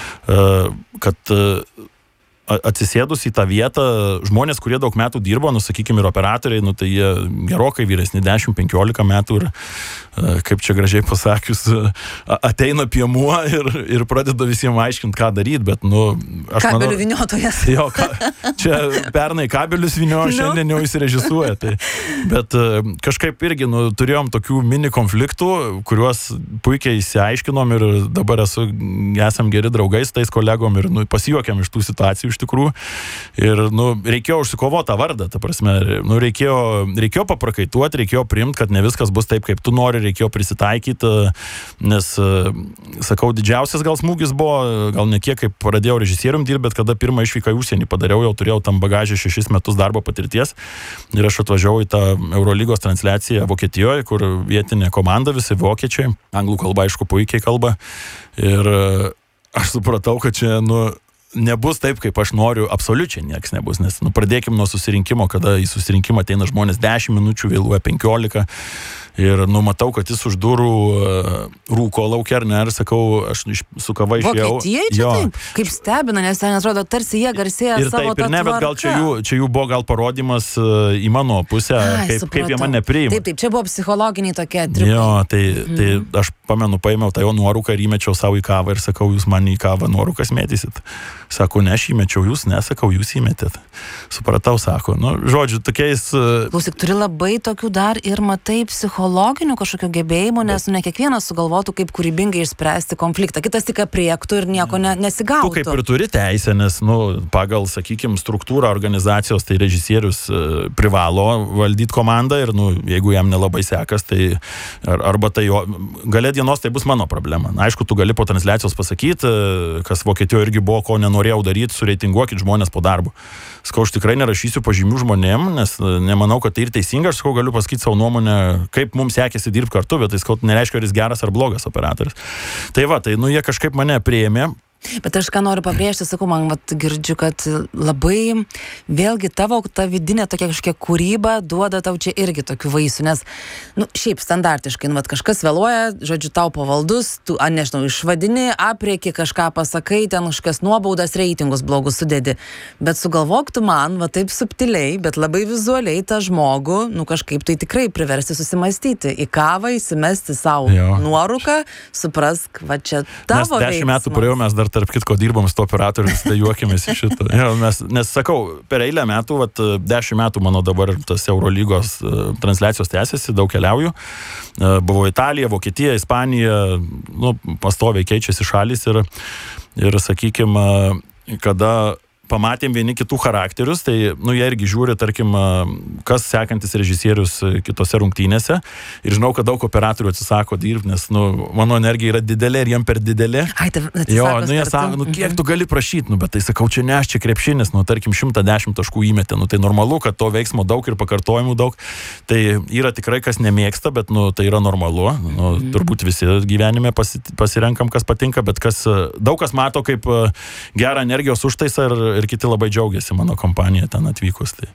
kad atsisėdus į tą vietą, žmonės, kurie daug metų dirbo, sakykime, ir operatoriai, tai jie gerokai vyresni, 10-15 metų ir, kaip čia gražiai pasakius, ateina piemuo ir pradeda visiems aiškinti, ką daryti, bet, aš manau... Kabelių vyniotojas. Jo, čia pernai kabelius vyniojo, šiandien jau įsirežisuoja, tai, bet kažkaip irgi, turėjom tokių mini konfliktų, kuriuos puikiai įsiaiškinom ir dabar esam geri draugai su tais kolegom ir pasijuokėm iš tų situacijų iš tikrųjų. Ir, reikėjo užsikovoti tą vardą, ta prasme, reikėjo paprakaituoti, reikėjo priimti, kad ne viskas bus taip, kaip tu nori, reikėjo prisitaikyti, nes, sakau, didžiausias gal smūgis buvo, gal ne kiek kaip pradėjau režisierium dirbti, bet kada pirmą išvyką į užsienį padariau, jau turėjau tam bagažį 6 metus darbo patirties ir aš atvažiavau į tą Eurolygos transliaciją Vokietijoje, kur vietinė komanda, visi vokiečiai, anglų kalba, aišku, puikiai kalba ir aš supratau, kad čia, nebus taip, kaip aš noriu, absoliučiai nieks nebus, nes pradėkim nuo susirinkimo, kada į susirinkimą ateina žmonės 10 minučių, vėluoja 15 ir matau, kad jis už durų rūko laukia, ar ne, ir sakau, aš su kava išėjau. Vokietijai čia taip? Kaip stebina, nes ten atrodo, tarsi jie garsėja savo tą tvarką. Ir taip, bet gal čia jų buvo gal parodimas į mano pusę, kaip jie mane priima. Taip, čia buvo psichologiniai tokie triukai. Jo, tai aš pamenu, paėmiau tą jo nuorūką ir įmečiau savo į kavą ir sakau, jūs man į kavą nuorūkas mėtysit. Sako, ne, aš įmečiau, jūs nesakau, jūs įmetėt. Supratau, sako, žodžiu, tokiais... Klausyk, turi labai tokių dar ir matai psichologinių kažkokio gebėjimų, nes ne kiekvienas sugalvotų, kaip kūrybingai išspręsti konfliktą. Kitas tik apriektų ir nieko nesigautų. Tu kaip ir turi teisę, nes, pagal, sakykime, struktūrą organizacijos, tai režisierius privalo valdyti komandą ir, jeigu jam nelabai sekas, tai arba tai jo, galė dienos tai bus mano problema. Aišku, tu gali po transliacijos pasakyti, kas Vokietijoje irgi buvo, ko nenorėjau daryti, sureitinguokit žmonės po darbo. Sakau, aš tikrai nerašysiu pažymių žmonėm, nes nemanau, kad tai ir teisinga. Aš sakau, galiu pasakyti savo nuomonę, kaip mums sekėsi dirbti kartu, bet tai sakau, nereiškia, ar jis geras ar blogas operatorius. Tai jie kažkaip mane priėmė. Bet aš ką noriu pabrėžti, sakau, man girdžiu, kad labai vėlgi tavo ta vidinė tokia kažkokia kūryba duoda tau čia irgi tokių vaisių, nes, šiaip standartiškai, kažkas vėluoja, žodžiu, tau pavaldus, tu, nežinau, išvadini, aprieki, kažką pasakai, ten kažkas nuobaudas, reitingus blogus sudedi, bet sugalvok tu man, taip subtiliai, bet labai vizualiai tą žmogų, kažkaip tai tikrai priversti susimastyti, į kavą įsimesti savo nuorūką, suprask, čia tavo veiksmas. 10 metų praėjau, mes dar tarp kitko dirbam su to operatorius, tai juokėmės iš šito. Nes sakau, per eilę metų, 10 metų mano dabar tas Eurolygos transliacijos tęsiasi, daug keliauju. Buvo Italija, Vokietija, Ispanija, pastoviai keičiasi šalys ir sakykime, kada pamatėm vieni kitų charakterius, tai, jie irgi žiūri, tarkim, kas sekantis režisierius kitose rungtynėse. Ir žinau, kad daug operatorių atsisako dirbti, nes, mano energija yra didelė ir jiem per didelė. Jie sako, kiek tu gali prašyti, bet tai sakau, čia ne aš, čia krepšinis, tarkim, 110 taškų įmetė. Tai normalu, kad to veiksmo daug ir pakartojimų daug. Tai yra tikrai, kas nemėgsta, bet, tai yra normalu. Turbūt visi gyvenime pasirenkam, kas patinka, bet daug kas mato kaip gerą energijos užtaisą ir kiti labai džiaugiasi mano kompanija ten atvykus. Tai.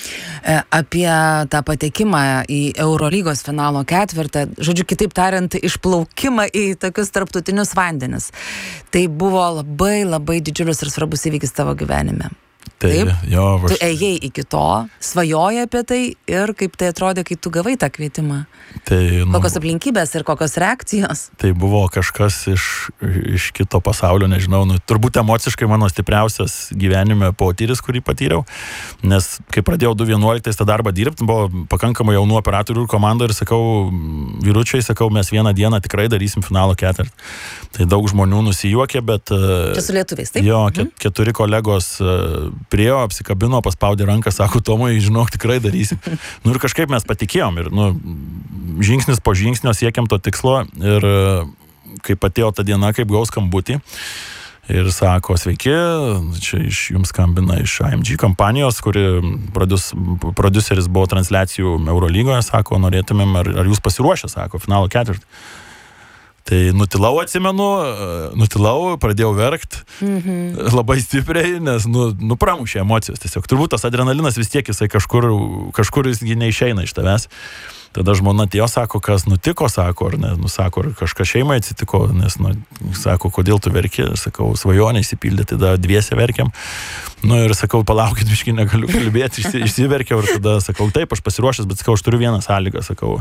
Apie tą patekimą į Eurolygos finalo ketvirtą, žodžiu, kitaip tariant, išplaukimą į tokius tarptautinius vandenis. Tai buvo labai, labai didžiulis ir svarbus įvykis tavo gyvenime. Taip, jo, tu ėjai iki to, svajojai apie tai ir kaip tai atrodė, kai tu gavai tą kvietimą. Tai, kokios aplinkybės ir kokios reakcijos? Tai buvo kažkas iš kito pasaulio, nežinau, turbūt emociškai mano stipriausias gyvenime potyris, kurį patyriau, nes kai pradėjau 2011 tą darbą dirbti, buvo pakankamai jaunų operatorių komanda ir sakau, vyručiai, mes vieną dieną tikrai darysim finalo ketvirtį. Tai daug žmonių nusijuokė, bet... Čia su lietuviais, taip? Jo, 4 kolegos priėjo, apsikabino, paspaudė ranką, sako, Tomai, žinok, tikrai darysim. Ir kažkaip mes patikėjom ir, žingsnis po žingsnio siekiam to tikslo ir kaip atėjo ta diena, kaip gaus skambutį ir sako, sveiki, čia jums skambina iš AMG kompanijos, kuri prodiuseris buvo transliacijų Eurolygoje, sako, norėtumėm, ar jūs pasiruošę, sako, finalo ketvirtį. Tai nutilau, atsimenu, pradėjau verkt labai stipriai, nes pramušė emocijos tiesiog. Turbūt tas adrenalinas vis tiek jisai kažkur jis neišeina iš tavęs. Tada žmona atėjo, sako, kas nutiko, sako, ar ne, sako, ar kažkas šeimai atsitiko, nes, sako, kodėl tu verki, sakau, svajonė įsipildė, tada dviese verkiam. Ir sakau, palaukit, biškį negaliu kalbėti, išsiverkiau ir tada sakau, taip, aš pasiruošęs, bet sakau, aš turiu vieną sąlygą, sakau,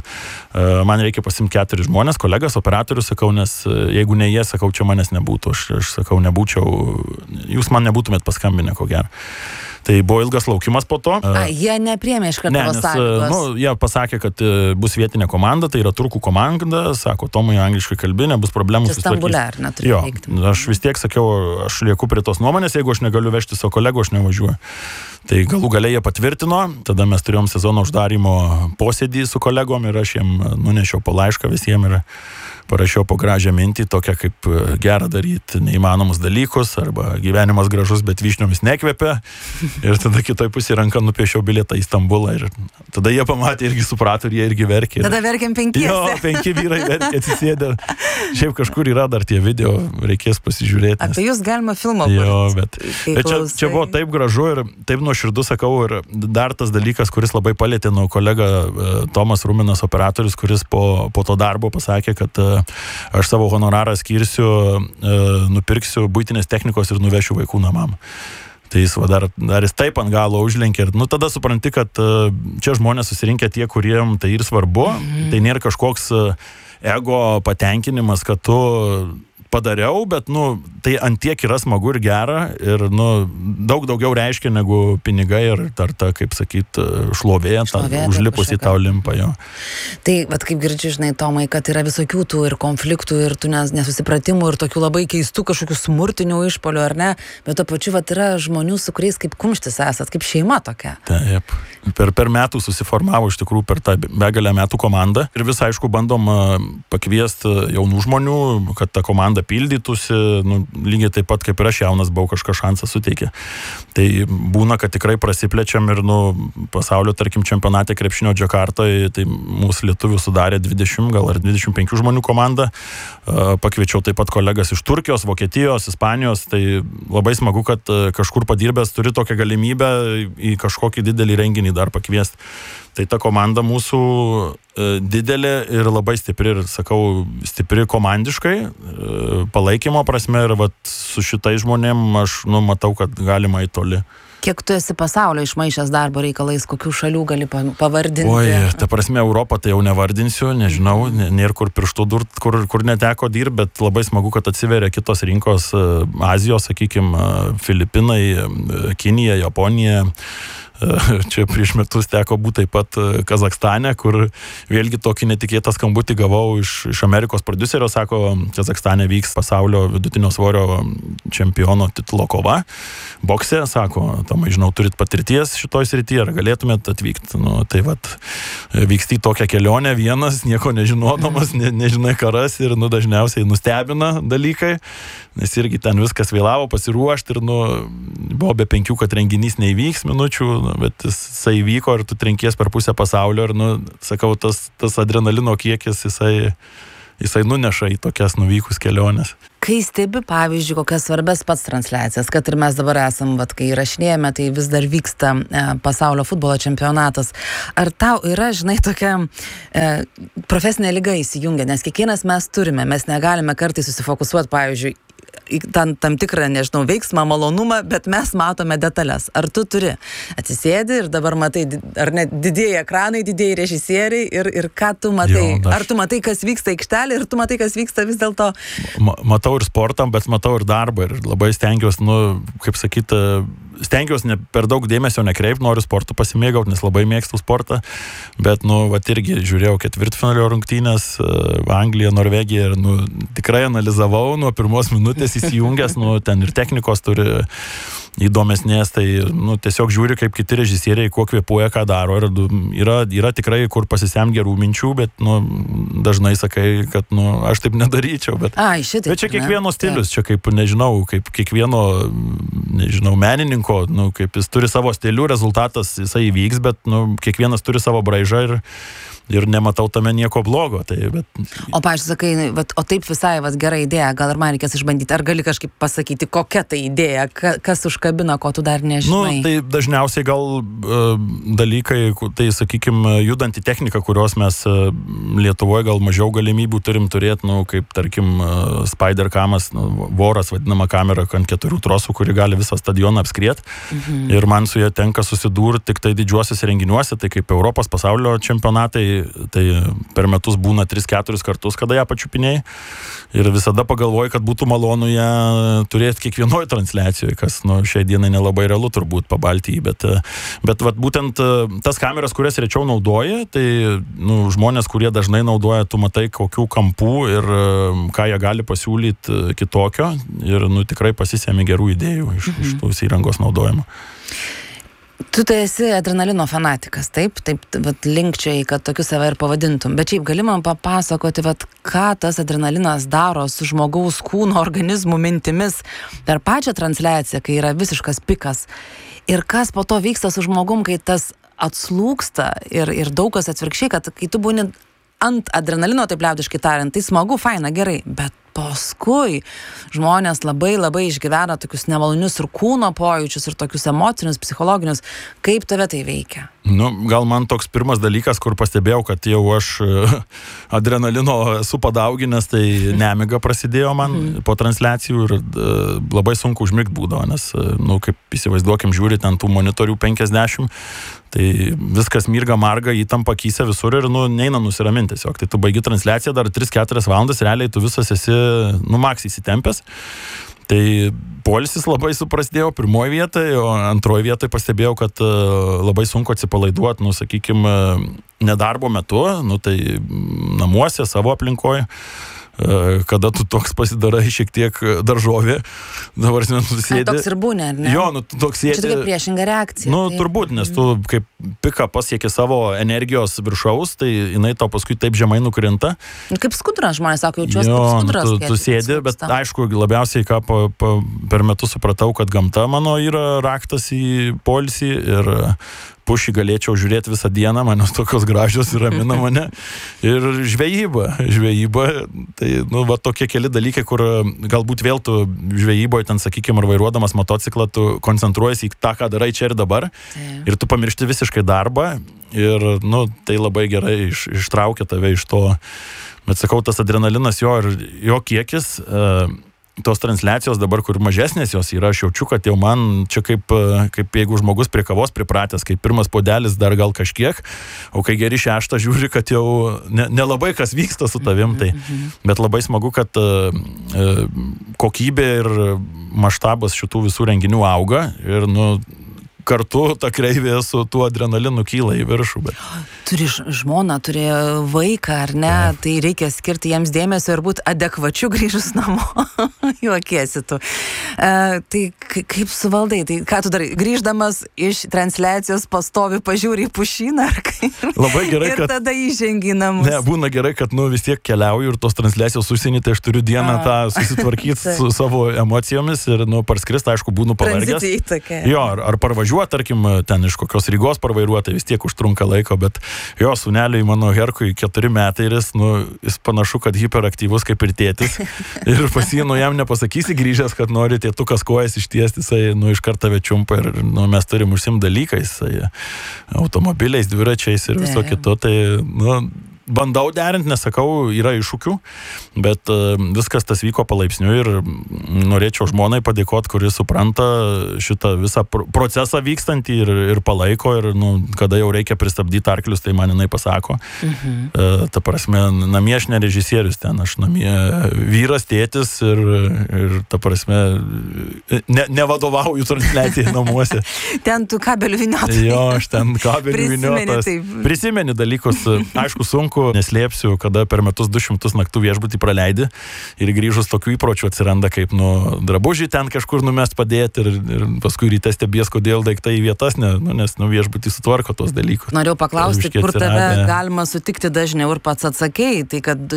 man reikia pasimti 4 žmonės, kolegas, operatorius, sakau, nes jeigu ne jie, sakau, čia manęs nebūtų, aš sakau, nebūčiau, jūs man nebūtumėt paskambinę, ko gero. Tai buvo ilgas laukimas po to. Jie nepriėmė iš karto sąlygos. Jie pasakė, kad bus vietinė komanda, tai yra turkų komanda, sako, Tomai angliškai kalbi, nebus problemų. Čia Stambule, ar neturi veikti? Aš vis tiek sakiau, aš lieku prie tos nuomonės, jeigu aš negaliu vežti savo kolegų, aš nevažiuoju. Tai galų gale jie patvirtino, tada mes turėjom sezono uždarymo posėdį su kolegom ir aš jiem nunešiau po laišką visiems ir parašiau po gražią mintį, tokią kaip gera daryti neįmanomus dalykus, arba gyvenimas gražus, bet vyšniomis nekvepia. Ir tada kitoj pusėje ranką nupiešiau bilietą į Stambulą ir tada jie pamatė irgi suprato ir jie irgi verkė. Tada verkėm 5. Jo, 5 vyrai verkė, atsisėdė. Šiaip kažkur yra dar tie video, reikės pasižiūrėti. Apie jūs galima filmą jo, bet čia buvo taip gražu ir taip nuoširdus, sakau, ir dar tas dalykas, kuris labai palėtė kolega Tomas Ruminas, operatorius, kuris po to darbo pasakė, kad aš savo honorarą skirsiu, nupirksiu buitinės technikos ir nuvešiu vaikų namam. Tai jis dar jis taip ant galo užlenkė ir tada supranti, kad čia žmonės susirinkę tie, kuriem tai ir svarbu, tai nėra kažkoks ego patenkinimas, kad tu padariau, bet, tai antiek yra smagu ir gera ir, daug daugiau reiškia negu pinigai ir dar ta, kaip sakyt, šlovė užlipus į tą Olimpą, jo. Tai, vat kaip girdžiu, žinai, Tomai, kad yra visokių tų ir konfliktų ir tų nesusipratimų ir tokių labai keistų kažkokių smurtinių išpolių, ar ne, bet to pačiu, vat yra žmonių, su kuriais kaip kumštis esat, kaip šeima tokia. Taip, per metų susiformavo iš tikrųjų per tą begalę metų komandą ir vis, aišku, bandom pakviesti jaunų žmonių, kad ta komanda pildytųsi, lygiai taip pat kaip ir aš jaunas buvau, kažką šansą suteikė. Tai būna, kad tikrai prasiplečiam ir pasaulio, tarkim, čempionate krepšinio Džakartoje, tai mūsų lietuvių sudarė 20 gal ar 25 žmonių komandą. Pakviečiau taip pat kolegas iš Turkijos, Vokietijos, Ispanijos, tai labai smagu, kad kažkur padirbęs turi tokią galimybę į kažkokį didelį renginį dar pakviesti. Tai ta komanda mūsų didelė ir labai stipri, ir sakau, stipri komandiškai, palaikymo prasme ir su šitais žmonėm aš matau, kad galima į toli. Kiek tu esi pasaulio išmaišęs darbo reikalais, kokių šalių gali pavardinti? Oi, ta prasme, Europą tai jau nevardinsiu, nežinau, nėra kur pirštų durt, kur neteko dirbti, bet labai smagu, kad atsiveria kitos rinkos, Azijos, sakykime, Filipinai, Kinija, Japonija. Čia prieš metus teko būti taip pat Kazakstane, kur vėlgi tokį netikėtą skambutį gavau iš Amerikos prodiuserio, sako, Kazakstane vyks pasaulio vidutinio svorio čempiono titulo kova. Boksė, sako, Tomai, žinau, turit patirties šitoj srityje, ar galėtumėt atvykti. Tai vyksti tokią kelionę vienas, nieko nežinodamas, nežinai karas ir dažniausiai nustebina dalykai, nes irgi ten viskas vėlavo pasiruošti ir buvo be 5, kad renginys neįvyks minučių, bet jisai vyko ir tu trenkies per pusę pasaulio ir, sakau, tas adrenalino kiekis, jisai nuneša į tokias nuvykus keliones. Kai stebi, pavyzdžiui, kokias svarbės pats transliacijas, kad ir mes dabar esam, kai įrašinėjame, tai vis dar vyksta pasaulio futbolo čempionatas. Ar tau yra, žinai, tokia profesinė liga įsijungia, nes kiekvienas mes turime, mes negalime kartais susifokusuoti, pavyzdžiui, tam tikrą, nežinau, veiksmą, malonumą, bet mes matome detalės. Ar tu turi atsisėdi ir dabar matai, ar ne, didieji ekranai, didieji režisieriai ir ką tu matai? Jo, ar tu matai, kas vyksta aikštelė ir tu matai, kas vyksta vis dėlto? Matau ir sportą, bet matau ir darbą ir labai stengiuosi, kaip sakyti, stengiuosi ne per daug dėmesio nekreipti, noriu sportų pasimėgauti, nes labai mėgstu sportą, bet, irgi žiūrėjau ketvirtfinalio rungtynės, Anglija, Norvegija ir, tikrai analizavau nuo pirmos minutės įsijungęs, ten ir technikos turi įdomesnės, tai, tiesiog žiūri, kaip kiti režisieriai, kuo kvėpuoja, ką daro ir yra tikrai, kur pasisemti gerų minčių, bet, dažnai sakai, kad, aš taip nedaryčiau, bet čia kiekvieno stilius, čia kaip, kaip kiekvieno, menininko, kaip jis turi savo stilių, rezultatas jisai įvyks, bet, kiekvienas turi savo braižą ir nematau tame nieko blogo. Tai, bet... O, pavyzdžiui, sakai, o taip visai gera idėja, gal ir man reikės išbandyti, ar gali kažkaip pasakyti, kokia tai idėja, kas užkabina, ko tu dar nežinai? Tai dažniausiai gal dalykai, tai, sakykime, judanti technika, kurios mes Lietuvoje gal mažiau galimybių turim turėti, kaip, tarkim, Spider-Camas, voras vadinama kamera ant 4 trosų, kuri gali visą stadioną apskrieti. Ir man su jie tenka susidurti tik tai didžiuosiuose renginiuose, tai kaip Europos pasaulio čempionatai, tai per metus būna 3-4 kartus, kada ją pačiupinėjai. Ir visada pagalvoju, kad būtų malonu ją turėti kiekvienoje transliacijoje, kas šiai dienai nelabai realu turbūt pabaltijai, bet būtent tas kameras, kurias rečiau naudoja, tai žmonės, kurie dažnai naudoja, tu matai, kokių kampų ir ką jie gali pasiūlyti kitokio ir tikrai pasisemi gerų idėjų iš tų įrangos naudojimo. Tu tai esi adrenalino fanatikas, taip linkčiai, kad tokiu save ir pavadintum. Bet šiaip gali man papasakoti, ką tas adrenalinas daro su žmogaus kūno, organizmų, mintimis per pačią transliaciją, kai yra visiškas pikas. Ir kas po to vyksta su žmogum, kai tas atslūgsta ir daug kas atvirkščiai, kad kai tu būni ant adrenalino, taip liaudiškai tariant, tai smagu, faina, gerai, bet paskui žmonės labai išgyvena tokius nemalonius ir kūno pojūčius ir tokius emocinius, psichologinius. Kaip tave tai veikia? Gal man toks pirmas dalykas, kur pastebėjau, kad jau aš adrenalino esu padauginęs, tai nemiga prasidėjo man po transliacijų ir labai sunku užmigt būdavo, nes, kaip įsivaizduokim, žiūri ten tų monitorių 50, tai viskas mirga, marga, įtampa akyse visur ir, neina nusiraminti tiesiog. Tai tu baigi transliaciją dar 3-4 valandas, realiai tu visas esi, maks įsitempęs. Tai poilsis labai suprastėjo pirmoje vietoje, o antroje vietoje pastebėjau, kad labai sunku atsipalaiduoti, sakykime, nedarbo metu, tai namuose, savo aplinkoje. Kada tu toks pasidarai šiek tiek daržovė, dabar tu sėdi. Toks ir būnė, ar ne? Jo, tu toks sėdi. Čia tokia priešinga reakcija. Turbūt, nes tu kaip piką pasieki savo energijos viršaus, tai jinai tau paskui taip žemai nukrinta. Kaip skudras, žmonės sako, jaučiuosi kaip skudras. Tu sėdi, bet aišku, labiausiai ką per metus supratau, kad gamta mano yra raktas į poilsį ir pušį galėčiau žiūrėti visą dieną, manos tokios gražios ir ramina mane. Ir žvejyba, tai, tokie keli dalykai, kur galbūt vėl tu žvejyboje, ten, sakykime, ar vairuodamas motociklą, tu koncentruojasi į tą, ką darai čia ir dabar, ir tu pamiršti visiškai darbą, ir, tai labai gerai ištraukia tave iš to. Bet sakau, tas adrenalinas jo kiekis, tos transliacijos dabar, kur mažesnės jos yra, aš jaučiu, kad jau man čia kaip jeigu žmogus prie kavos pripratęs, kaip pirmas puodelis dar gal kažkiek, o kai geri 6 žiūri, kad jau nelabai kas vyksta su tavim, tai, bet labai smagu, kad kokybė ir maštabas šitų visų renginių auga ir, kartu ta kreivė su tuo adrenalinu kyla į viršų. Bet... Turi žmoną, turi vaiką, ar ne? Tai reikia skirti jiems dėmesio ir būti adekvačiu grįžus namo. Juokiesi tu. Tai kaip suvaldai? Tai ką tu darai? Grįždamas iš transliacijos pastovi pažiūri į pušyną, ar kaip? Labai gerai, ir tada įžengi namus. Ne, būna gerai, kad vis tiek keliauju ir tos transliacijos užsienį, tai aš turiu dieną tą susitvarkyti su savo emocijomis ir parskrist, aišku, būnu pavargęs. Jo, ar parvažiuoti vairuoti, tarkim, ten iš kokios Rygos parvairuoti, vis tiek užtrunka laiko, bet jo, sūneliui mano Herkui 4 metai ir jis panašu, kad hiperaktyvus kaip ir tėtis. Ir jam nepasakysi grįžęs, kad nori tėtukas kojas ištiesti, jisai, iš karto večiumpa ir, mes turim užsimti dalykais, automobiliais, dviračiais ir viso kito, tai, bandau derinti, nesakau, yra iššūkių, bet viskas tas vyko palaipsniui ir norėčiau žmonai padėkoti, kuris supranta šitą visą procesą vykstantį ir palaiko ir, kada jau reikia pristabdyti arklius, tai man jinai pasako. Ta prasme, namie aš ne režisierius ten, aš namie vyras, tėtis ir ta prasme, nevadovauju transliacijai namuose. Ten tu kabelių vyniotas. Jo, aš ten kabelių vyniotas. Prisimeni dalykus, aišku, sunku, neslėpsiu, kada per metus 200 naktų viešbutį praleidi ir grįžus tokių įpročių atsiranda, kaip drabužį ten kažkur numest padėti ir paskui ryte stebės, kodėl daiktai į vietas, nes viešbutį sutvarko tos dalykus. Norėjau paklausti, kur tave galima sutikti dažniau ir pats atsakei, tai kad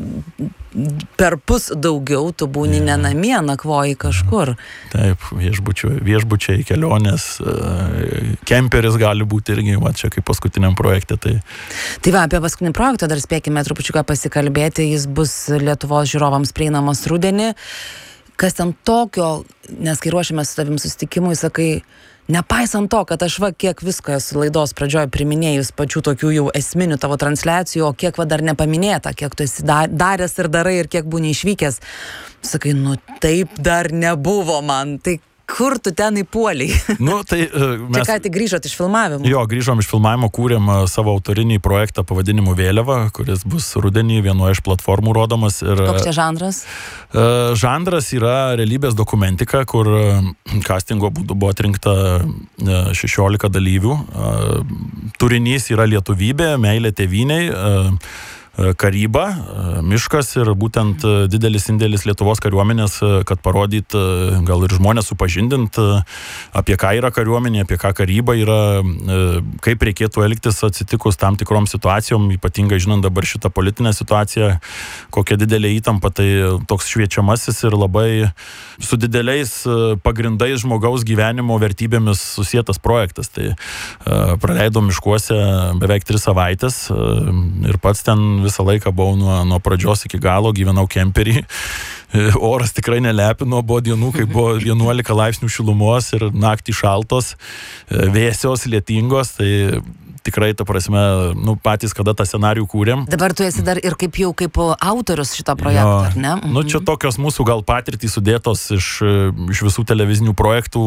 per pus daugiau tu būni ne namie, nakvoji kažkur. Taip, viešbučiai, kelionės, kemperis gali būti irgi, čia kaip paskutiniam projekte. Tai va, apie paskutinį projektą dar spėkime trupučiuką pasikalbėti, jis bus Lietuvos žiūrovams prieinamas rudenį. Kas ten tokio, nes kai ruošiame su tavim susitikimui, sakai, nepaisant to, kad aš kiek visko esu laidos pradžioje priminėjus pačių tokių jau esminių tavo transliacijų, o kiek dar nepaminėta, kiek tu esi daręs ir darai ir kiek būni išvykęs, sakai, taip dar nebuvo man, tai kur tu ten įpuoliai? Čia ką tik grįžot iš filmavimo? Jo, grįžom iš filmavimo, kūrėm savo autorinį projektą pavadinimu Vėliava, kuris bus rudenį vienoje iš platformų rodomas. Koks čia žanras? Žanras yra realybės dokumentika, kur castingo būdu buvo atrinkta 16 dalyvių. Turinys yra lietuvybė, meilė tėvynei, karyba, miškas ir būtent didelis indėlis Lietuvos kariuomenės, kad parodyt, gal ir žmonės supažindint, apie ką yra kariuomenė, apie ką karyba yra, kaip reikėtų elgtis atsitikus tam tikrom situacijom, ypatingai žinant dabar šitą politinę situaciją, kokia didelė įtampa, tai toks šviečiamasis ir labai su dideliais pagrindais žmogaus gyvenimo vertybėmis susietas projektas. Tai praleidom miškuose beveik 3 savaitės ir pats ten visą laiką buvau nuo pradžios iki galo, gyvenau kemperį. Oras tikrai nelepino, buvo dienų, kai buvo 11 laipsnių šilumos ir naktį šaltos, vėsios, lietingos, tai tikrai, ta prasme, patys, kada tą scenarijų kūrėm. Dabar tu esi dar ir kaip autorius šito projekto, ar ne? Čia tokios mūsų gal patirtys sudėtos iš visų televizinių projektų,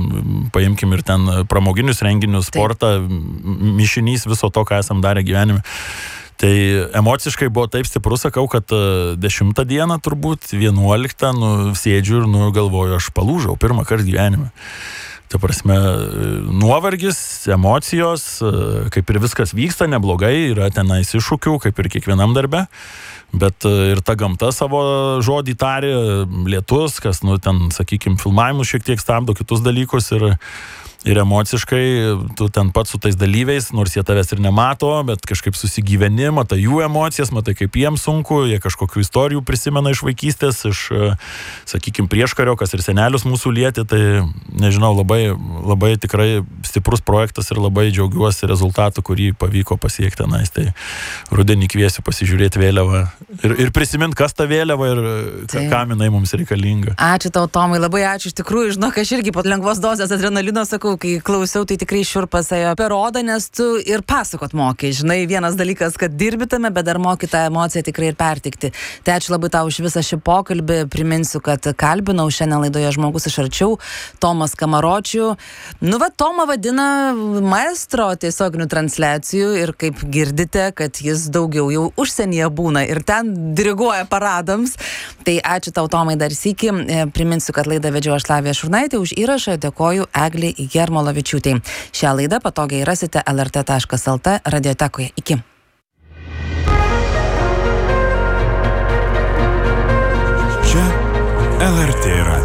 paimkim ir ten pramoginius renginius, sportą, mišinys viso to, ką esam darę gyvenime. Tai emociškai buvo taip stiprus, sakau, kad 10 dieną turbūt, 11, sėdžiu ir galvoju, aš palūžau pirmą kartą gyvenime. Ta prasme, nuovargis, emocijos, kaip ir viskas vyksta, neblogai, yra tenais iššūkių, kaip ir kiekvienam darbe, bet ir ta gamta savo žodį tarė, lietus, kas, ten, sakykime, filmavimus šiek tiek stabdo, kitus dalykus ir emociškai tu ten pat su tais dalyviais, nors jie tavęs ir nemato, bet kažkaip susigyveni, matai jų emocijas, matai kaip jiems sunku, jie kažkokių istorijų prisimena iš vaikystės, iš, sakykime, prieškario, kas ir senelius mūsų lietė, tai nežinau, labai tikrai stiprus projektas ir labai džiaugiuosi rezultatų, kurį pavyko pasiekti tenais. Tai rudenį kviesiu pasižiūrėti Vėliavą ir prisiminti, kas ta Vėliava ir kam jinai mums reikalinga. Ačiū tau, Tomai, labai ačiū, iš tikrųjų, žinok, aš irgi po lengvos dozės adrenalino sakau, kai klausiau, tai tikrai šiurpas ėjo per odą, nes tu ir pasakot moki. Žinai, vienas dalykas, kad dirbi tame, bet dar moki tą emociją tikrai ir pertikti. Tai ačiū labai tau už visą šį pokalbį. Priminsiu, kad kalbinau šiandien laidoje Žmogus iš arčiau Tomas Kamaročių. Tomą vadina maestro tiesioginių transliacijų ir kaip girdite, kad jis daugiau jau užsienyje būna ir ten diriguoja paradams. Tai ačiū tau, Tomai, dar sykį. Priminsiu, kad laidą vedžiau aš Lavija Šurnaitė. Už įrašą dėkoju Eglei Jarmolavičiūtei. Šią laidą patogiai rasite lrt.lt radiotekoje. Iki. Čia LRT radijas.